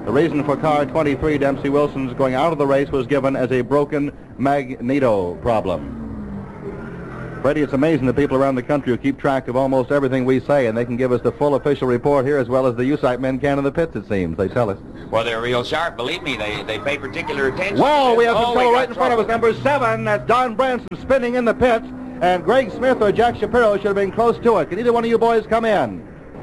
The reason for car twenty-three, Dempsey Wilson's going out of the race, was given as a broken magneto problem. Freddie, it's amazing the people around the country who keep track of almost everything we say, and they can give us the full official report here as well as the U S A C men can in the pits, it seems. They tell us. Well, they're real sharp. Believe me, they, they pay particular attention. Well, we have some oh, trouble we right in front of us. Number seven, that's Don Branson spinning in the pits, and Greg Smith or Jack Shapiro should have been close to it. Can either one of you boys come in?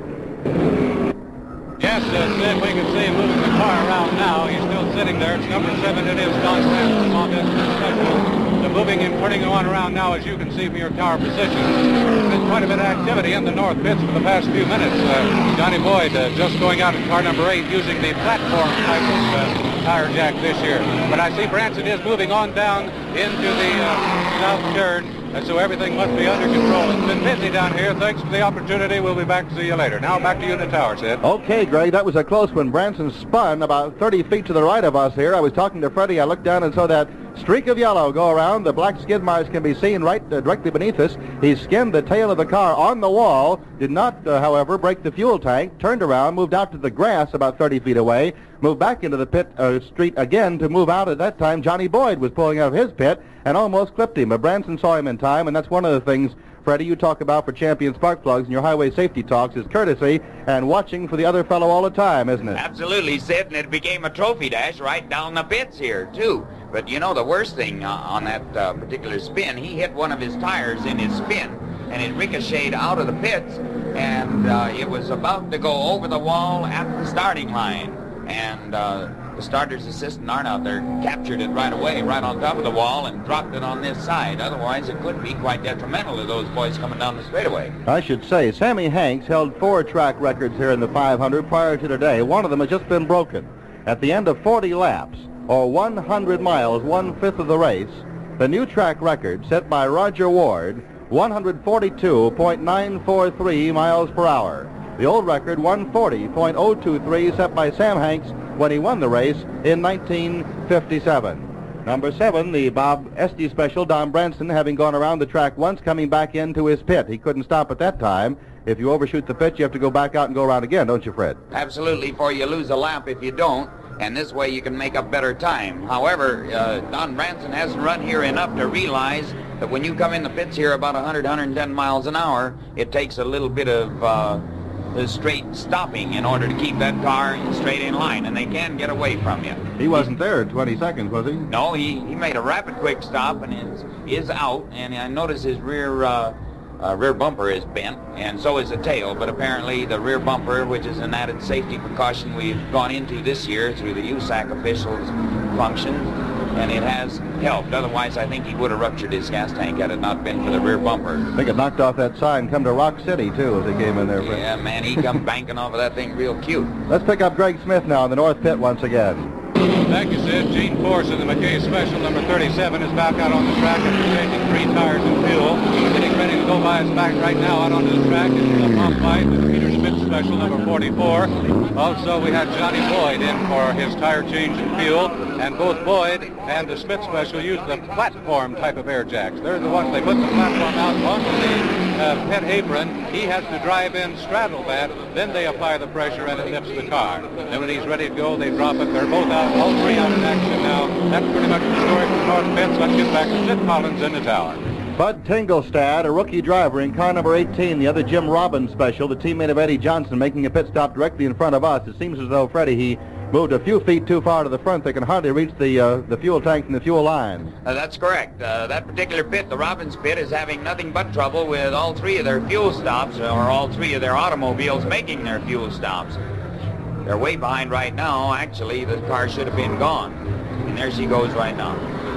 Yes, uh, Sid, we can see him moving the car around now. He's still sitting there. It's number seven. It is Don Branson on this special. They're moving and putting on around now, as you can see from your tower position. There's been quite a bit of activity in the north pits for the past few minutes. Uh, Johnny Boyd uh, just going out in car number eight using the platform type of uh, tire jack this year. But I see Branson is moving on down into the uh, south turn. And so everything must be under control. It's been busy down here. Thanks for the opportunity. We'll be back to see you later. Now back to you in the tower, Sid. Okay, Greg, that was a close one. Branson spun about thirty feet to the right of us here. I was talking to Freddie. I looked down and saw that streak of yellow go around. The black skid marks can be seen right uh, directly beneath us. He skimmed the tail of the car on the wall, did not, uh, however, break the fuel tank, turned around, moved out to the grass about thirty feet away, moved back into the pit uh, street again to move out. At that time, Johnny Boyd was pulling out of his pit and almost clipped him. But Branson saw him in time, and that's one of the things, Freddie, you talk about for champion spark plugs in your highway safety talks is courtesy and watching for the other fellow all the time, isn't it? Absolutely, Sid, and it became a trophy dash right down the pits here, too. But, you know, the worst thing uh, on that uh, particular spin, he hit one of his tires in his spin, and it ricocheted out of the pits, and uh, it was about to go over the wall at the starting line. And uh, the starter's assistant, Arn, out there captured it right away, right on top of the wall, and dropped it on this side. Otherwise, it could be quite detrimental to those boys coming down the straightaway. I should say, Sammy Hanks held four track records here in the five hundred prior to today. One of them has just been broken. At the end of forty laps, or one hundred miles, one-fifth of the race, the new track record set by Roger Ward, one forty-two point nine four three miles per hour. The old record, one forty point oh two three, set by Sam Hanks when he won the race in nineteen fifty-seven. Number seven, the Bob Esty special, Don Branson, having gone around the track once, coming back into his pit. He couldn't stop at that time. If you overshoot the pit, you have to go back out and go around again, don't you, Fred? Absolutely, for you lose a lap if you don't, and this way you can make up better time. However, uh, Don Branson hasn't run here enough to realize that when you come in the pits here about one hundred, one hundred ten miles an hour, it takes a little bit of uh, straight stopping in order to keep that car straight in line, and they can get away from you. He wasn't there in twenty seconds, was he? No, he, he made a rapid quick stop and is, is out, and I noticed his rear uh, uh, rear bumper is bent, and so is the tail, but apparently the rear bumper, which is an added safety precaution we've gone into this year through the U S A C officials' function, and it has helped. Otherwise, I think he would have ruptured his gas tank had it not been for the rear bumper. I think it knocked off that sign, come to Rock City, too, as he came in there. Fred. Yeah, man, he come banking off of that thing real cute. Let's pick up Greg Smith now in the north pit once again. Thank you, Sid. Gene Force in the McKay Special, number thirty-seven, is back out on the track after changing three tires and fuel. Getting ready to go by his back right now out onto the track is the pump fight with Peter Smith Special, number forty-four. Also, we had Johnny Boyd in for his tire change and fuel, and both Boyd and the Smith Special use the platform type of air jacks. They're the ones, they put the platform out onto the uh, pit apron. He has to drive in, straddle that, then they apply the pressure and it lifts the car. Then when he's ready to go, they drop it. They're both out, all three out in action now. That's pretty much the story from the North Pits. Let's get back to Sid Collins in the tower. Bud Tingelstad, a rookie driver in car number eighteen, the other Jim Robbins Special, the teammate of Eddie Johnson, making a pit stop directly in front of us. It seems as though, Freddie, he moved a few feet too far to the front. They can hardly reach the uh, the fuel tank and the fuel line. Uh, that's correct. Uh, that particular pit, the Robbins pit, is having nothing but trouble with all three of their fuel stops, or all three of their automobiles making their fuel stops. They're way behind right now. Actually, the car should have been gone. And there she goes right now.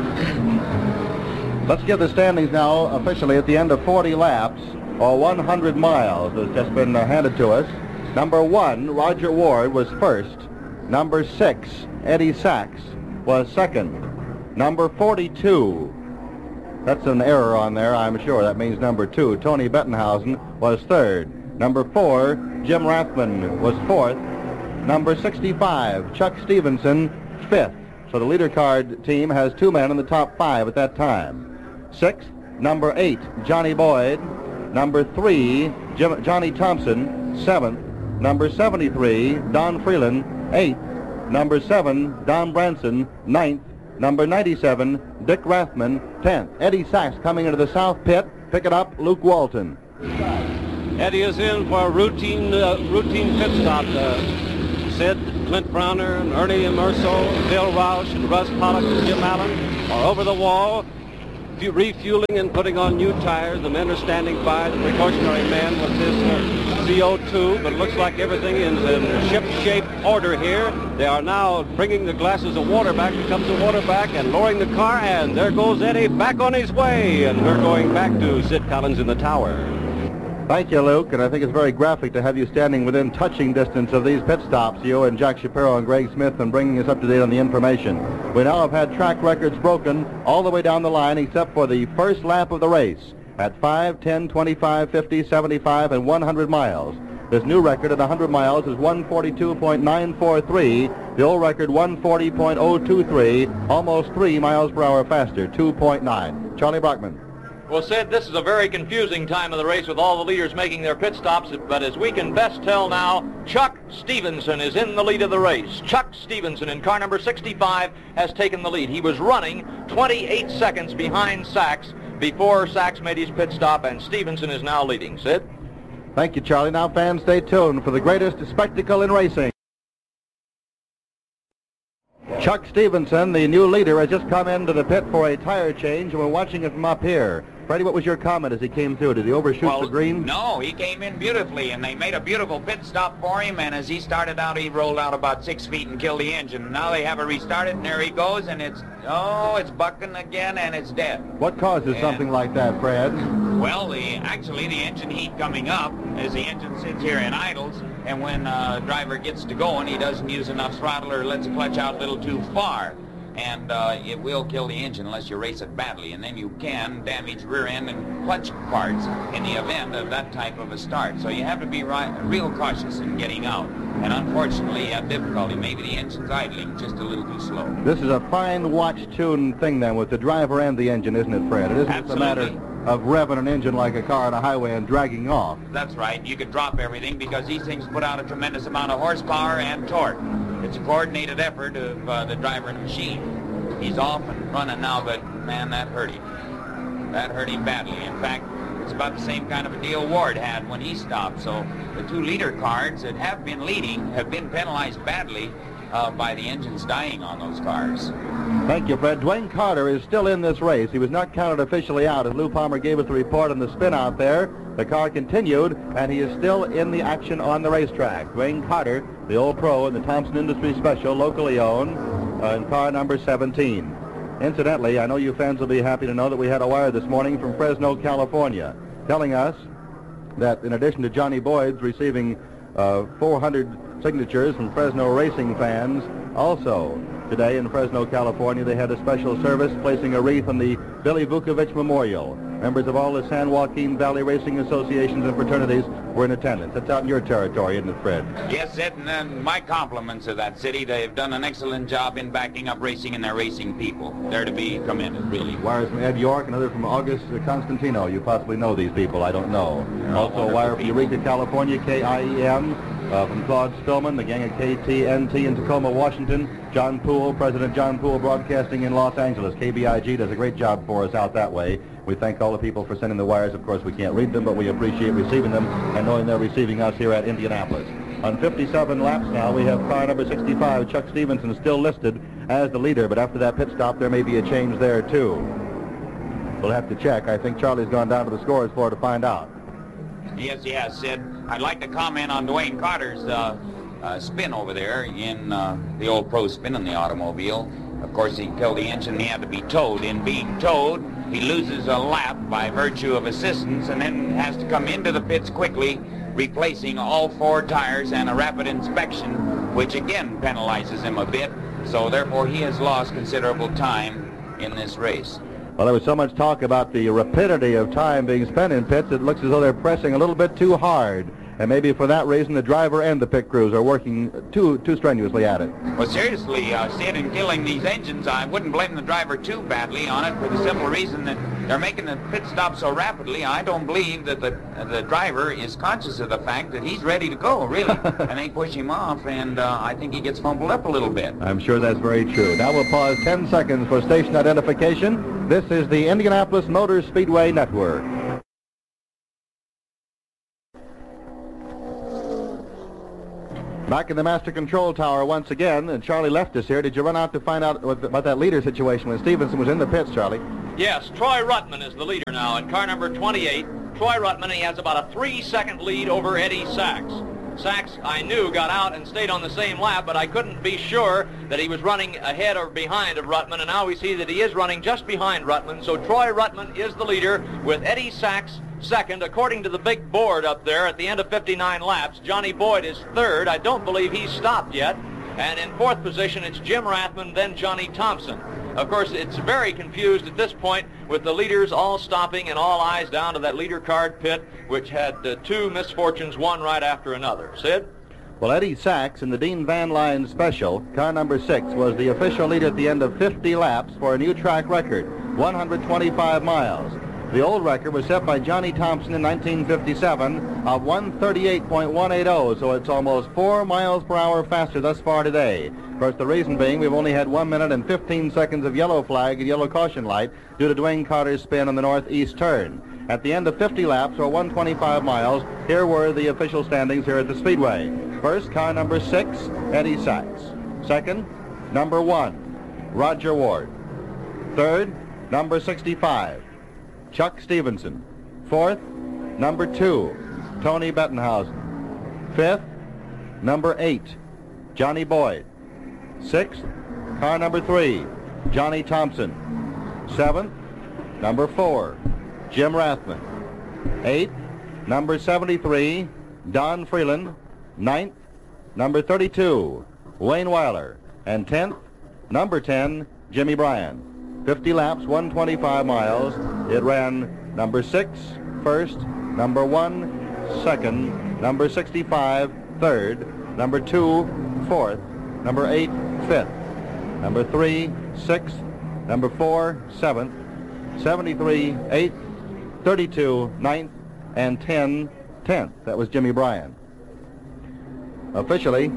Let's give the standings now officially at the end of forty laps, or one hundred miles, has just been uh, handed to us. Number one, Roger Ward, was first. Number six, Eddie Sachs, was second. Number forty-two, that's an error on there, I'm sure. That means number two, Tony Bettenhausen, was third. Number four, Jim Rathman, was fourth. Number sixty-five, Chuck Stevenson, fifth. So the leader card team has two men in the top five at that time. Sixth, number eight, Johnny Boyd. Number three, Jim, Johnny Thompson, seventh. Number seventy-three, Don Freeland, eighth. number seven, Don Branson, ninth. Number ninety-seven, Dick Rathman, tenth. Eddie Sachs coming into the south pit. Pick it up, Luke Walton. Eddie is in for a routine uh, routine pit stop. Uh, Sid, Clint Browner, and Ernie Immerso, Bill Roush, and Russ Pollock and Jim Allen are over the wall, refueling and putting on new tires. The men are standing by, the precautionary man with this uh, C O two, but it looks like everything is in ship-shape order here. They are now bringing the glasses of water back. Here comes the water back and lowering the car, and there goes Eddie back on his way. And we're going back to Sid Collins in the tower. Thank you, Luke, and I think it's very graphic to have you standing within touching distance of these pit stops, you and Jack Shapiro and Greg Smith, and bringing us up to date on the information. We now have had track records broken all the way down the line except for the first lap of the race at five, ten, twenty-five, fifty, seventy-five, and one hundred miles. This new record at one hundred miles is one forty-two point nine four three. The old record one forty point oh two three, almost three miles per hour faster, two point nine. Charlie Brockman. Well, Sid, this is a very confusing time of the race with all the leaders making their pit stops, but as we can best tell now, Chuck Stevenson is in the lead of the race. Chuck Stevenson in car number sixty-five has taken the lead. He was running twenty-eight seconds behind Sachs before Sachs made his pit stop, and Stevenson is now leading. Sid? Thank you, Charlie. Now, fans, stay tuned for the greatest spectacle in racing. Chuck Stevenson, the new leader, has just come into the pit for a tire change, and we're watching it from up here. Freddie, what was your comment as he came through? Did he overshoot well, the green? No, he came in beautifully, and they made a beautiful pit stop for him, and as he started out, he rolled out about six feet and killed the engine. Now they have it restarted, and there he goes, and it's, oh, it's bucking again, and it's dead. What causes and, something like that, Fred? Well, the actually, the engine heat coming up as the engine sits here in idles, and when uh, driver gets to going, he doesn't use enough throttle or lets the clutch out a little too far. And uh, it will kill the engine unless you race it badly, and then you can damage rear end and clutch parts in the event of that type of a start. So you have to be right, real cautious in getting out. And unfortunately, you have difficulty. Maybe the engine's idling just a little too slow. This is a fine watch-tune thing then with the driver and the engine, isn't it, Fred? It isn't just a matter of revving an engine like a car on a highway and dragging off. That's right. You could drop everything because these things put out a tremendous amount of horsepower and torque. It's a coordinated effort of uh, the driver and machine. He's off and running now, but man, that hurt him. That hurt him badly. In fact, it's about the same kind of a deal Ward had when he stopped. So the two leader cars that have been leading have been penalized badly uh, by the engines dying on those cars. Thank you, Fred. Dwayne Carter is still in this race. He was not counted officially out. As Lou Palmer gave us the report on the spin out there, the car continued, and he is still in the action on the racetrack. Dwayne Carter, the old pro in the Thompson Industries Special, locally owned, uh, in car number seventeen. Incidentally, I know you fans will be happy to know that we had a wire this morning from Fresno, California, telling us that in addition to Johnny Boyd's receiving uh, four hundred signatures from Fresno racing fans, also today in Fresno, California, they had a special service placing a wreath on the Billy Vukovich Memorial. Members of all the San Joaquin Valley Racing Associations and fraternities were in attendance. That's out in your territory, isn't it, Fred? Yes, Ed, and uh, my compliments to that city. They've done an excellent job in backing up racing and their racing people. They're to be commended, really. Wires from Ed York, another from August Constantino. You possibly know these people. I don't know. They're also a wire from Eureka, California, K I E M. Uh, from Claude Spillman, the gang at K T N T in Tacoma, Washington. John Poole, President John Poole Broadcasting in Los Angeles. K B I G does a great job for us out that way. We thank all the people for sending the wires. Of course, we can't read them, but we appreciate receiving them and knowing they're receiving us here at Indianapolis. On fifty-seven laps now, we have car number sixty-five, Chuck Stevenson, still listed as the leader, but after that pit stop, there may be a change there, too. We'll have to check. I think Charlie's gone down to the scores floor to find out. Yes, yes, Sid. I'd like to comment on Dwayne Carter's uh, uh, spin over there in uh, the old pro spin in the automobile. Of course, he killed the engine. He had to be towed. In being towed, he loses a lap by virtue of assistance and then has to come into the pits quickly, replacing all four tires and a rapid inspection, which again penalizes him a bit. So therefore, he has lost considerable time in this race. Well, there was so much talk about the rapidity of time being spent in pits, it looks as though they're pressing a little bit too hard. And maybe for that reason, the driver and the pit crews are working too too strenuously at it. Well, seriously, uh, Sid, in killing these engines, I wouldn't blame the driver too badly on it for the simple reason that they're making the pit stop so rapidly. I don't believe that the uh, the driver is conscious of the fact that he's ready to go, really. And they push him off, and uh, I think he gets fumbled up a little bit. I'm sure that's very true. Now we'll pause ten seconds for station identification. This is the Indianapolis Motor Speedway Network. Back in the Master Control Tower once again, and Charlie left us here. Did you run out to find out what, about that leader situation when Stevenson was in the pits, Charlie? Yes, Troy Ruttman is the leader now in car number twenty-eight. Troy Ruttman, he has about a three-second lead over Eddie Sachs. Sachs, I knew, got out and stayed on the same lap, but I couldn't be sure that he was running ahead or behind of Ruttman, and now we see that he is running just behind Ruttman. So Troy Ruttman is the leader with Eddie Sachs second. According to the big board up there at the end of fifty-nine laps, Johnny Boyd is third. I don't believe he's stopped yet. And in fourth position, it's Jim Rathman, then Johnny Thompson. Of course, it's very confused at this point with the leaders all stopping and all eyes down to that leader card pit, which had uh, two misfortunes, one right after another. Sid? Well, Eddie Sachs in the Dean Van Lyon Special, car number six, was the official leader at the end of fifty laps for a new track record, one hundred twenty-five miles. The old record was set by Johnny Thompson in nineteen fifty-seven of one thirty-eight point one eight oh, so it's almost four miles per hour faster thus far today. Of course, the reason being we've only had one minute and fifteen seconds of yellow flag and yellow caution light due to Dwayne Carter's spin on the northeast turn. At the end of fifty laps, or one hundred twenty-five miles, here were the official standings here at the Speedway. First, car number six, Eddie Sachs. Second, number one, Roger Ward. Third, number sixty-five, Chuck Stevenson. Fourth, number two, Tony Bettenhausen. Fifth, number eight, Johnny Boyd. Sixth, car number three, Johnny Thompson. Seventh, number four, Jim Rathman. Eighth, number seventy-three, Don Freeland. Ninth, number thirty-two, Wayne Weiler. And tenth, number ten, Jimmy Bryan. fifty laps, one hundred twenty-five miles. It ran number six, first, number one, second, number sixty-five, third, number two, fourth, number eight, fifth, number three, sixth, number four, seventh, seventy-three, eighth, thirty-two, ninth, and ten, tenth. That was Jimmy Bryan. Officially,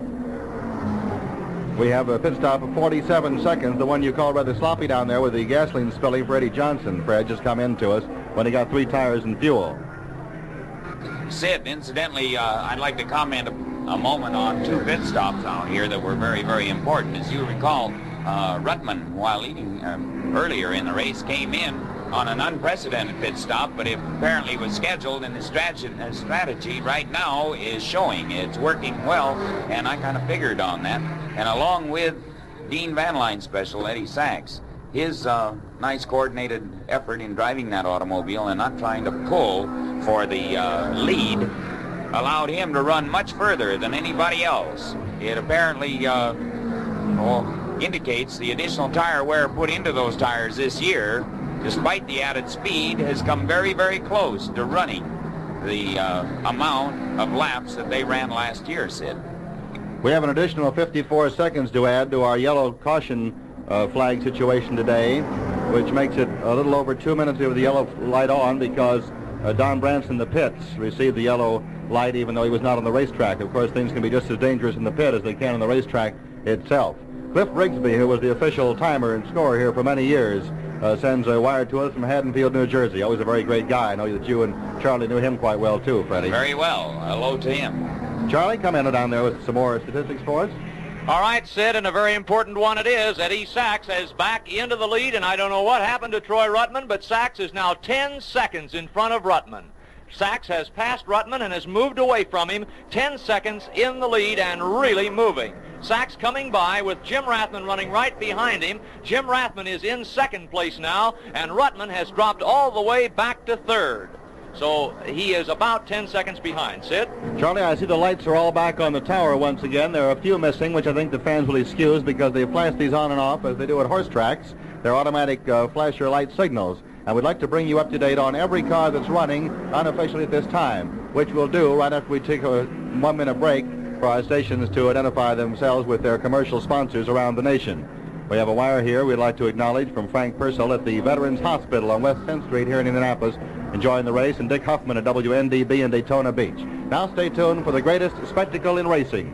we have a pit stop of forty-seven seconds, the one you called rather sloppy down there with the gasoline spilling for Eddie Johnson. Fred just come into us when he got three tires and fuel. Sid, incidentally, uh, I'd like to comment a, a moment on two pit stops out here that were very, very important. As you recall, uh, Ruttman, while leading um, earlier in the race, came in on an unprecedented pit stop, but it apparently was scheduled, and the strategy, uh, strategy right now is showing. It's working well, and I kind of figured on that. And along with Dean Van Lyon Special, Eddie Sachs, his uh, nice coordinated effort in driving that automobile and not trying to pull for the uh, lead allowed him to run much further than anybody else. It apparently uh, well, indicates the additional tire wear put into those tires this year, despite the added speed, has come very, very close to running the uh, amount of laps that they ran last year, Sid. We have an additional fifty-four seconds to add to our yellow caution uh, flag situation today, which makes it a little over two minutes with the yellow light on because uh, Don Branson, the pits, received the yellow light even though he was not on the racetrack. Of course, things can be just as dangerous in the pit as they can on the racetrack itself. Cliff Rigsby, who was the official timer and scorer here for many years, uh, sends a wire to us from Haddonfield, New Jersey. Always a very great guy. I know that you and Charlie knew him quite well, too, Freddie. Very well. Hello to him. Charlie, come in down there with some more statistics for us. All right, Sid, and a very important one it is. Eddie Sachs is back into the lead, and I don't know what happened to Troy Ruttman, but Sachs is now ten seconds in front of Ruttman. Sachs has passed Ruttman and has moved away from him, ten seconds in the lead and really moving. Sachs coming by with Jim Rathman running right behind him. Jim Rathman is in second place now, and Ruttman has dropped all the way back to third. So he is about ten seconds behind. Sid? Charlie, I see the lights are all back on the tower once again. There are a few missing, which I think the fans will excuse because they flash these on and off as they do at horse tracks. They're automatic uh, flasher light signals. And we'd like to bring you up to date on every car that's running unofficially at this time. which we'll do right after we take a one-minute break for our stations to identify themselves with their commercial sponsors around the nation. We have a wire here we'd like to acknowledge from Frank Purcell at the Veterans Hospital on West tenth Street here in Indianapolis, enjoying the race, and Dick Huffman at W N D B in Daytona Beach. Now stay tuned for the greatest spectacle in racing.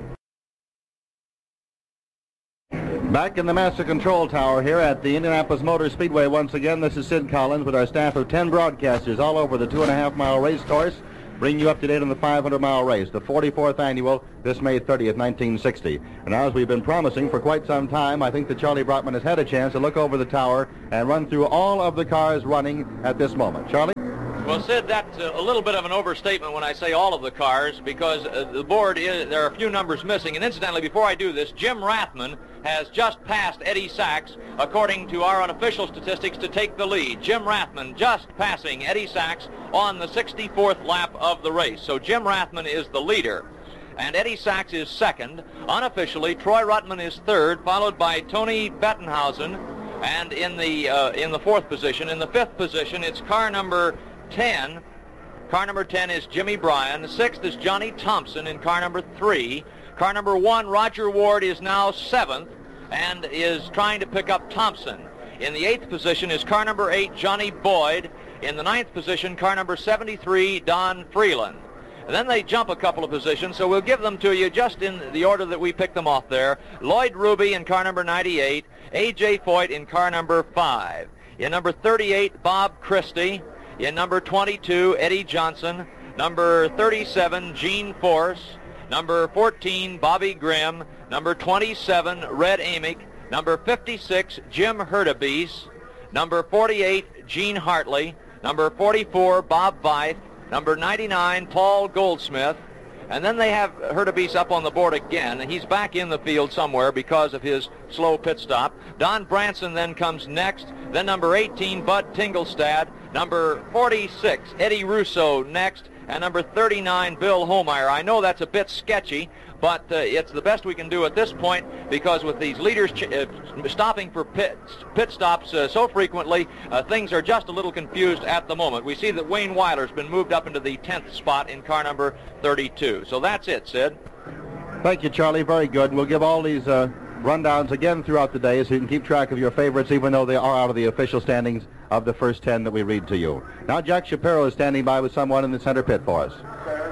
Back in the Master Control Tower here at the Indianapolis Motor Speedway once again, this is Sid Collins with our staff of ten broadcasters all over the two and a half mile race course, bringing you up to date on the five hundred mile race, the forty-fourth annual, this May thirtieth, nineteen sixty. And now, as we've been promising for quite some time, I think that Charlie Brockman has had a chance to look over the tower and run through all of the cars running at this moment. Charlie? Well, Sid, that's a little bit of an overstatement when I say all of the cars, because uh, the board, is, there are a few numbers missing. And incidentally, before I do this, Jim Rathman has just passed Eddie Sachs, according to our unofficial statistics, to take the lead. Jim Rathman just passing Eddie Sachs on the sixty-fourth lap of the race. So Jim Rathman is the leader, and Eddie Sachs is second. Unofficially, Troy Ruttman is third, followed by Tony Bettenhausen, and in the uh, in the fourth position. In the fifth position, it's car number ten. Car number ten is Jimmy Bryan. Sixth is Johnny Thompson in car number three. Car number one, Roger Ward, is now seventh and is trying to pick up Thompson. In the eighth position is car number eight, Johnny Boyd. In the ninth position, car number seventy-three, Don Freeland. And then they jump a couple of positions, so we'll give them to you just in the order that we picked them off there. Lloyd Ruby in car number ninety-eight, A J Foyt in car number five. In number thirty-eight, Bob Christie. In number twenty-two, Eddie Johnson. Number thirty-seven, Gene Force. Number fourteen, Bobby Grimm. Number twenty-seven, Red Amick. Number fifty-six, Jim Hurtubise. Number forty-eight, Gene Hartley. Number forty-four, Bob Veith. Number ninety-nine, Paul Goldsmith. And then they have Hurtubise up on the board again, and he's back in the field somewhere because of his slow pit stop. Don Branson then comes next. Then number eighteen, Bud Tingelstad. Number forty-six, Eddie Russo next. And number thirty-nine, Bill Homeyer. I know that's a bit sketchy, but uh, it's the best we can do at this point, because with these leaders ch uh, stopping for pit, pit stops uh, so frequently, uh, things are just a little confused at the moment. We see that Wayne Weiler's been moved up into the tenth spot in car number thirty-two. So that's it, Sid. Thank you, Charlie. Very good. We'll give all these uh, rundowns again throughout the day so you can keep track of your favorites, even though they are out of the official standings of the first ten that we read to you. Now Jack Shapiro is standing by with someone in the center pit for us.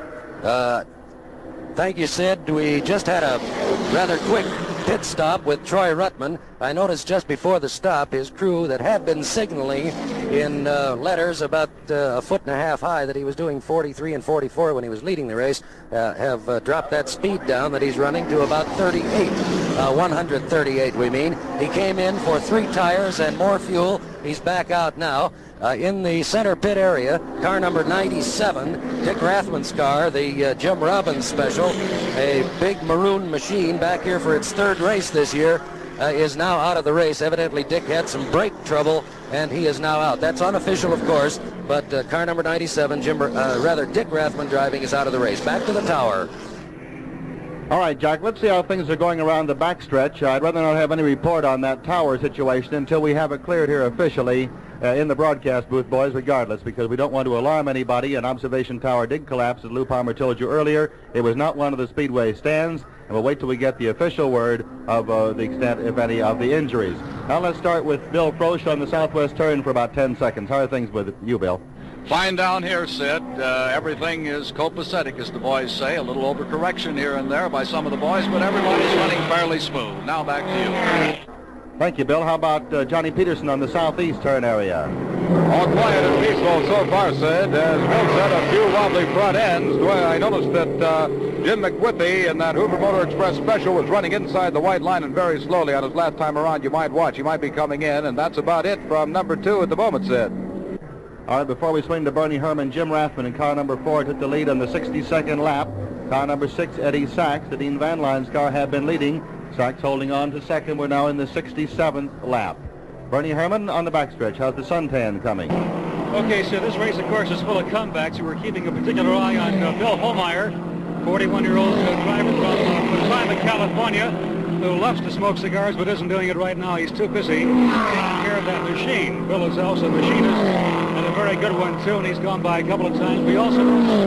Uh, thank you, Sid. We just had a rather quick pit stop with Troy Ruttman. I noticed just before the stop his crew that had been signaling in uh, letters about uh, a foot and a half high that he was doing forty-three and forty-four when he was leading the race uh, have uh, dropped that speed down that he's running to about thirty-eight, uh, one hundred thirty-eight we mean. He came in for three tires and more fuel. He's back out now. Uh, in the center pit area, car number ninety-seven, Dick Rathman's car, the uh, Jim Robbins special, a big maroon machine back here for its third race this year, uh, is now out of the race. Evidently Dick had some brake trouble and he is now out. That's unofficial, of course, but uh, car number ninety-seven, Jim, uh, rather Dick Rathman driving, is out of the race. Back to the tower. All right, Jack, let's see how things are going around the backstretch. I'd rather not have any report on that tower situation until we have it cleared here officially uh, in the broadcast booth, boys, regardless, because we don't want to alarm anybody. An observation tower did collapse, as Lou Palmer told you earlier. It was not one of the Speedway stands, and we'll wait till we get the official word of uh, the extent, if any, of the injuries. Now let's start with Bill Frosch on the southwest turn for about ten seconds. How are things with you, Bill? Fine down here, Sid. Uh, everything is copacetic, as the boys say. A little overcorrection here and there by some of the boys, but everybody's running fairly smooth. Now back to you. Thank you, Bill. How about uh, Johnny Peterson on the southeast turn area? All quiet and peaceful so far, Sid. As Bill said, a few wobbly front ends. Well, I noticed that uh, Jim McWithey in that Hoover Motor Express special was running inside the white line and very slowly on his last time around. You might watch. He might be coming in, and that's about it from number two at the moment, Sid. All right, before we swing to Bernie Herman, Jim Rathman in car number four took the lead on the sixty-second lap. Car number six, Eddie Sachs, the Dean Van Line's car, had been leading. Sachs holding on to second. We're now in the sixty-seventh lap. Bernie Herman on the backstretch. How's the suntan coming? Okay, so this race, of course, is full of comebacks. We're keeping a particular eye on uh, Bill Homeyer, forty-one-year-old uh, driver from uh, Climate, California, who loves to smoke cigars but isn't doing it right now. He's too busy taking care of that machine. Bill is also a machinist and a very good one, too, and he's gone by a couple of times. We also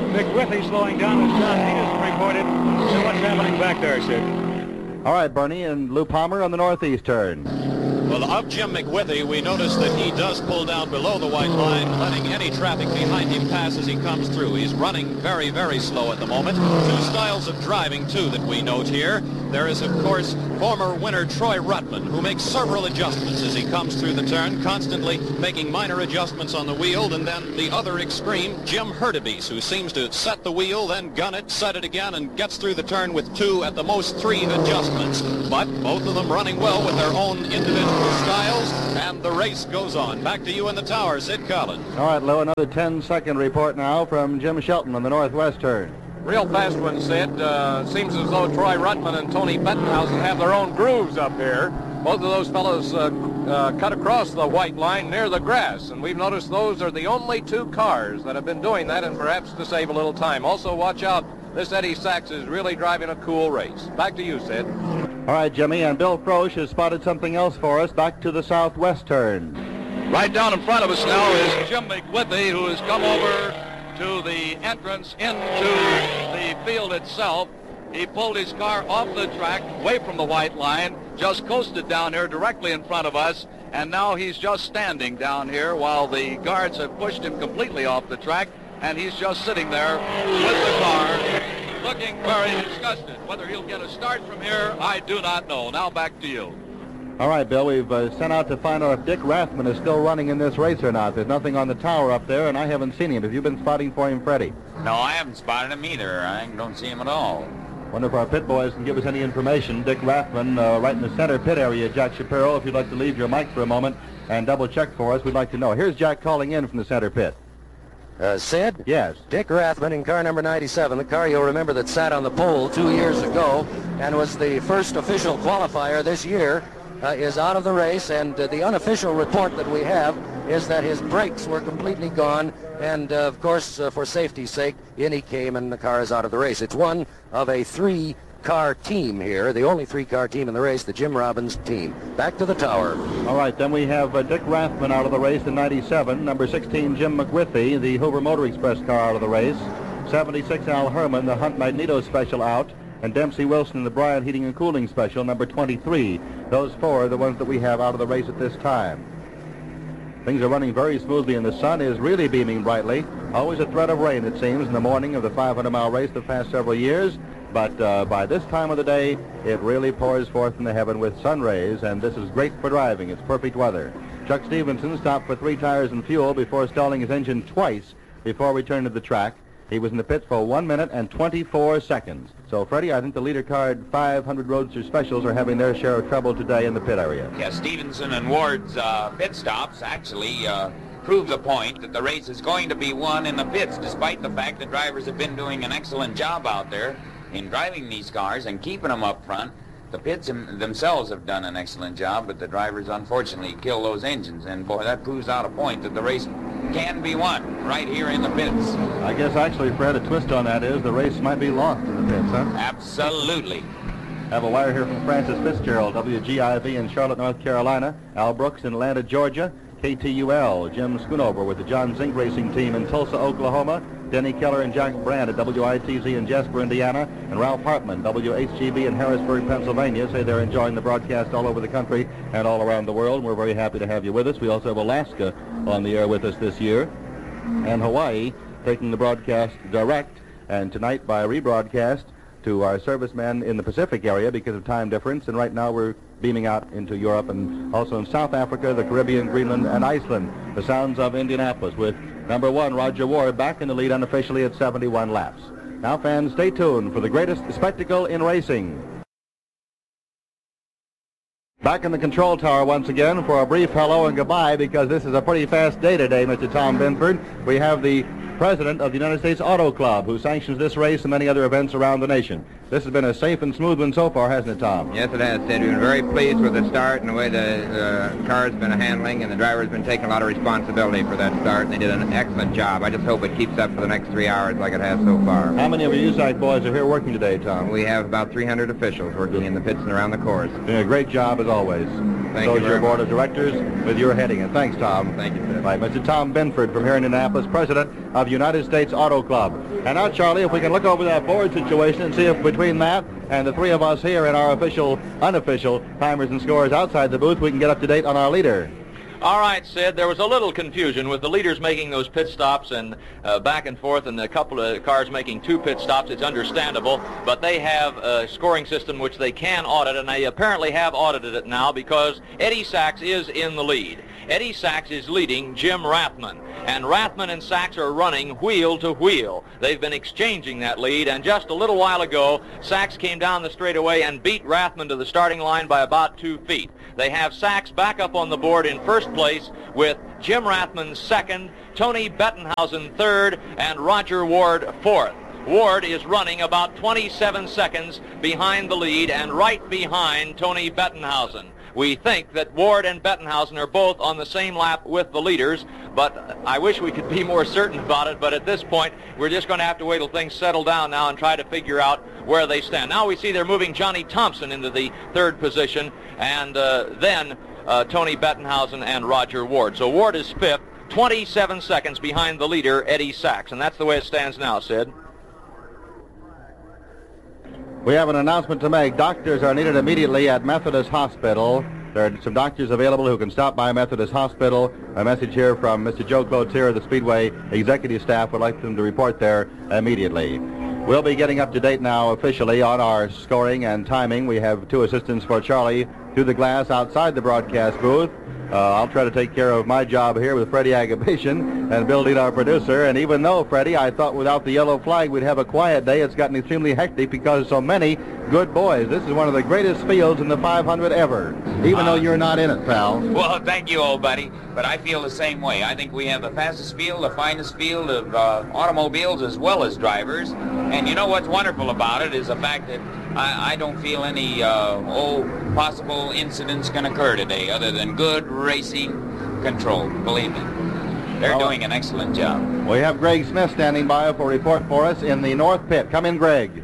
McWithy slowing down as John Peterson reported. So what's happening back there, Sid? All right, Bernie, and Lou Palmer on the northeast turn. Well, of Jim McWithy, we notice that he does pull down below the white line, letting any traffic behind him pass as he comes through. He's running very, very slow at the moment. Two styles of driving, too, that we note here. There is, of course, former winner Troy Ruttman, who makes several adjustments as he comes through the turn, constantly making minor adjustments on the wheel. And then the other extreme, Jim Hurtubise, who seems to set the wheel, then gun it, set it again, and gets through the turn with two, at the most three adjustments. But both of them running well with their own individual styles, and the race goes on. Back to you in the tower, Sid Collins. All right, Lou, another ten-second report now from Jim Shelton on the northwest turn. Real fast one, Sid. Uh, seems as though Troy Ruttman and Tony Bettenhausen have their own grooves up here. Both of those fellows uh, uh, cut across the white line near the grass, and we've noticed those are the only two cars that have been doing that, and perhaps to save a little time. Also, watch out. This Eddie Sachs is really driving a cool race. Back to you, Sid. All right, Jimmy, and Bill Frosch has spotted something else for us. Back to the southwest turn. Right down in front of us now is Jim McWithy, who has come over to the entrance into the field itself. He pulled his car off the track, away from the white line, just coasted down here directly in front of us, and now he's just standing down here while the guards have pushed him completely off the track, and he's just sitting there with the car, looking very disgusted. Whether he'll get a start from here, I do not know. Now back to you. All right, Bill, we've uh, sent out to find out if Dick Rathman is still running in this race or not. There's nothing on the tower up there, and I haven't seen him. Have you been spotting for him, Freddie? No, I haven't spotted him either. I don't see him at all. Wonder if our pit boys can give us any information. Dick Rathman, uh, right in the center pit area. Jack Shapiro, if you'd like to leave your mic for a moment and double check for us, we'd like to know. Here's Jack calling in from the center pit. Uh, Sid? Yes. Dick Rathman in car number ninety-seven, the car you'll remember that sat on the pole two years ago and was the first official qualifier this year, uh, is out of the race, and uh, the unofficial report that we have is that his brakes were completely gone, and uh, of course, uh, for safety's sake, in he came and the car is out of the race. It's one of a three-car team here, the only three-car team in the race, the Jim Robbins team. Back to the tower. All right, then we have uh, Dick Rathman out of the race in ninety-seven, number sixteen Jim McWithy, the Hoover Motor Express car out of the race, seventy-six Al Herman, the Hunt Magneto special out, and Dempsey Wilson, the Bryant Heating and Cooling special, number twenty-three. Those four are the ones that we have out of the race at this time. Things are running very smoothly, and the sun is really beaming brightly. Always a threat of rain, it seems, in the morning of the five hundred mile race the past several years. But uh, by this time of the day, it really pours forth in the heaven with sun rays, and this is great for driving. It's perfect weather. Chuck Stevenson stopped for three tires and fuel before stalling his engine twice before returning to the track. He was in the pits for one minute and twenty-four seconds. So, Freddie, I think the leader card five hundred Roadster Specials are having their share of trouble today in the pit area. Yeah, Stevenson and Ward's uh, pit stops actually uh, prove the point that the race is going to be won in the pits, despite the fact that drivers have been doing an excellent job out there in driving these cars and keeping them up front. The pits them, themselves have done an excellent job, but the drivers unfortunately kill those engines, and boy, that proves out a point that the race can be won right here in the pits. I guess actually, Fred, a twist on that is the race might be lost in the pits, huh? Absolutely. Have a wire here from Francis Fitzgerald, W G I V in Charlotte, North Carolina, Al Brooks in Atlanta, Georgia, K T U L, Jim Schoonover with the John Zink Racing Team in Tulsa, Oklahoma, Denny Keller and Jack Brand at W I T Z in Jasper, Indiana, and Ralph Hartman, W H G V in Harrisburg, Pennsylvania, say they're enjoying the broadcast all over the country and all around the world. We're very happy to have you with us. We also have Alaska on the air with us this year, and Hawaii taking the broadcast direct, and tonight by rebroadcast to our servicemen in the Pacific area because of time difference, and right now we're beaming out into Europe and also in South Africa, the Caribbean, Greenland, and Iceland. The sounds of Indianapolis with number one, Roger Ward, back in the lead unofficially at seventy-one laps. Now, fans, stay tuned for the greatest spectacle in racing. Back in the control tower once again for a brief hello and goodbye, because this is a pretty fast day today, Mister Tom Binford. We have the president of the United States Auto Club, who sanctions this race and many other events around the nation. This has been a safe and smooth one so far, hasn't it, Tom? Yes, it has, Sid. We've been very pleased with the start and the way the uh, car's been handling, and the driver's been taking a lot of responsibility for that start, and they did an excellent job. I just hope it keeps up for the next three hours like it has so far. How many of your U S A C boys are here working today, Tom? We have about three hundred officials working in the pits and around the course. Doing a great job as always. Thank so you is very your board much. of directors with your heading it. Thanks, Tom. Thank you, Ted. Right, Mister Tom Binford from here in Indianapolis, president of United States Auto Club. And now, Charlie, if we can look over that board situation and see if between that and the three of us here in our official, unofficial timers and scores outside the booth, we can get up to date on our leader. All right, Sid, there was a little confusion with the leaders making those pit stops and uh, back and forth, and a couple of cars making two pit stops. It's understandable, but they have a scoring system which they can audit, and they apparently have audited it now because Eddie Sachs is in the lead. Eddie Sachs is leading Jim Rathman, and Rathman and Sachs are running wheel to wheel. They've been exchanging that lead, and just a little while ago, Sachs came down the straightaway and beat Rathman to the starting line by about two feet. They have Sachs back up on the board in first place with Jim Rathman second, Tony Bettenhausen third, and Roger Ward fourth. Ward is running about twenty-seven seconds behind the lead and right behind Tony Bettenhausen. We think that Ward and Bettenhausen are both on the same lap with the leaders, but I wish we could be more certain about it, but at this point, we're just going to have to wait till things settle down now and try to figure out where they stand. Now we see they're moving Johnny Thompson into the third position, and uh, then uh, Tony Bettenhausen and Roger Ward. So Ward is fifth, twenty-seven seconds behind the leader, Eddie Sachs, and that's the way it stands now, Sid. We have an announcement to make. Doctors are needed immediately at Methodist Hospital. There are some doctors available who can stop by Methodist Hospital. A message here from Mister Joe Cloutier of the Speedway executive staff would like them to report there immediately. We'll be getting up to date now officially on our scoring and timing. We have two assistants for Charlie through the glass outside the broadcast booth. Uh, I'll try to take care of my job here with Freddie Agabation and Bill Dean, our producer. And even though, Freddie, I thought without the yellow flag we'd have a quiet day, it's gotten extremely hectic because so many good boys. This is one of the greatest fields in the five hundred ever, even uh, though you're not in it, pal. Well, thank you, old buddy. But I feel the same way. I think we have the fastest field, the finest field of uh, automobiles as well as drivers. And you know what's wonderful about it is the fact that I, I don't feel any uh, oh, possible incidents can occur today other than good racing control, believe me. They're well, doing an excellent job. We have Greg Smith standing by for a report for us in the North Pit. Come in, Greg.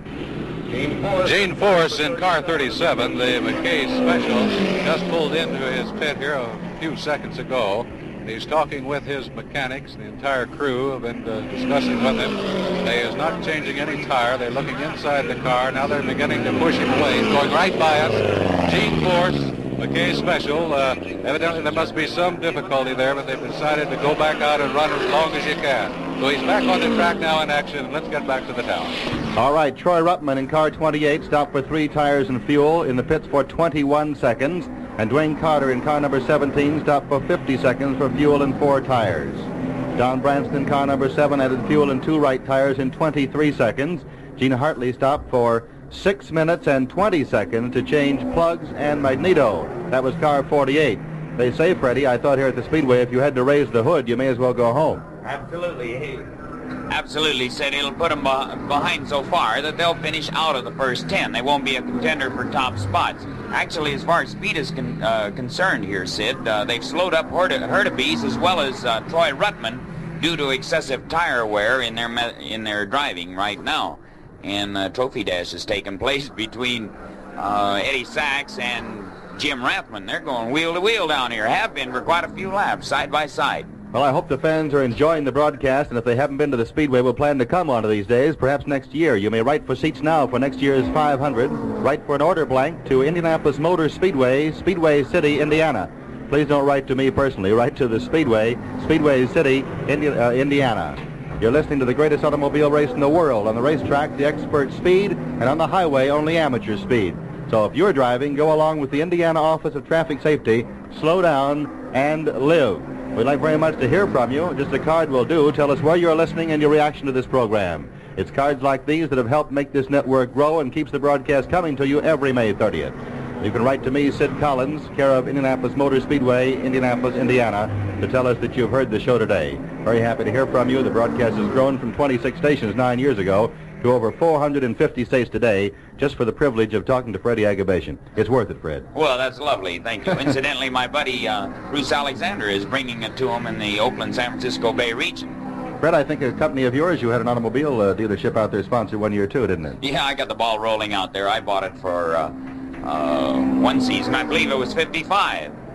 Gene Force in car thirty-seven, the McKay Special, just pulled into his pit here a few seconds ago. He's talking with his mechanics. The entire crew have been uh, discussing with him. He is not changing any tire. They're looking inside the car. Now they're beginning to push him away. He's going right by us. Gene Force, McKay Special. Uh, evidently there must be some difficulty there, but they've decided to go back out and run as long as you can. So he's back on the track now in action. Let's get back to the town. All right, Troy Ruttman in car twenty-eight stopped for three tires and fuel in the pits for twenty-one seconds. And Dwayne Carter in car number seventeen stopped for fifty seconds for fuel and four tires. Don Branston, car number seven, added fuel and two right tires in twenty-three seconds. Gene Hartley stopped for six minutes and twenty seconds to change plugs and magneto. That was car forty-eight. They say, Freddie, I thought here at the Speedway, if you had to raise the hood, you may as well go home. Absolutely. He absolutely said it'll put them behind so far that they'll finish out of the first ten. They won't be a contender for top spots. Actually, as far as speed is con uh, concerned here, Sid, uh, they've slowed up Hurtubise as well as uh, Troy Ruttman due to excessive tire wear in their in their driving right now. And uh, trophy dash has taken place between uh, Eddie Sachs and Jim Rathman. They're going wheel to wheel down here. Have been for quite a few laps, side by side. Well, I hope the fans are enjoying the broadcast, and if they haven't been to the Speedway, we'll plan to come one of these days, perhaps next year. You may write for seats now for next year's five hundred. Write for an order blank to Indianapolis Motor Speedway, Speedway City, Indiana. Please don't write to me personally. Write to the Speedway, Speedway City, Indi uh, Indiana. You're listening to the greatest automobile race in the world. On the racetrack, the expert speed, and on the highway, only amateur speed. So if you're driving, go along with the Indiana Office of Traffic Safety, slow down, and live. We'd like very much to hear from you. Just a card will do. Tell us where you're listening and your reaction to this program. It's cards like these that have helped make this network grow and keeps the broadcast coming to you every May thirtieth. You can write to me, Sid Collins, care of Indianapolis Motor Speedway, Indianapolis, Indiana, to tell us that you've heard the show today. Very happy to hear from you. The broadcast has grown from twenty-six stations nine years ago to over four hundred fifty states today, just for the privilege of talking to Freddie Agabation. It's worth it, Fred. Well, that's lovely. Thank you. Incidentally, my buddy uh, Bruce Alexander is bringing it to him in the Oakland-San Francisco Bay region. Fred, I think a company of yours, you had an automobile uh, dealership out there sponsored one year too, didn't it? Yeah, I got the ball rolling out there. I bought it for uh, uh, one season. I believe it was fifty-five.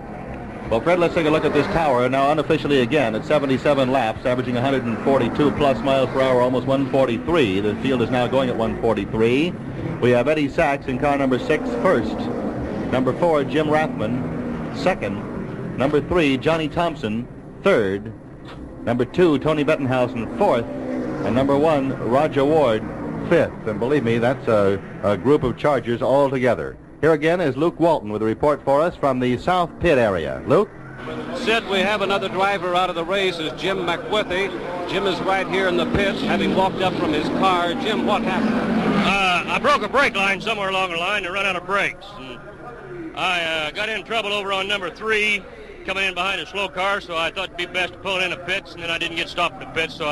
Well, Fred, let's take a look at this tower now unofficially again at seventy-seven laps, averaging one hundred forty-two plus miles per hour, almost one forty-three. The field is now going at one forty-three. We have Eddie Sachs in car number six first. Number four, Jim Rathman, second. Number three, Johnny Thompson, third. Number two, Tony Bettenhausen, fourth. And number one, Roger Ward, fifth. And believe me, that's a, a group of Chargers all together. Here again is Luke Walton with a report for us from the South Pit area. Luke? Sid, we have another driver out of the race, is Jim McWithey. Jim is right here in the pits, having walked up from his car. Jim, what happened? Uh, I broke a brake line somewhere along the line to run out of brakes. And I uh, got in trouble over on number three, coming in behind a slow car, so I thought it'd be best to pull in the pits, and then I didn't get stopped in the pits, so I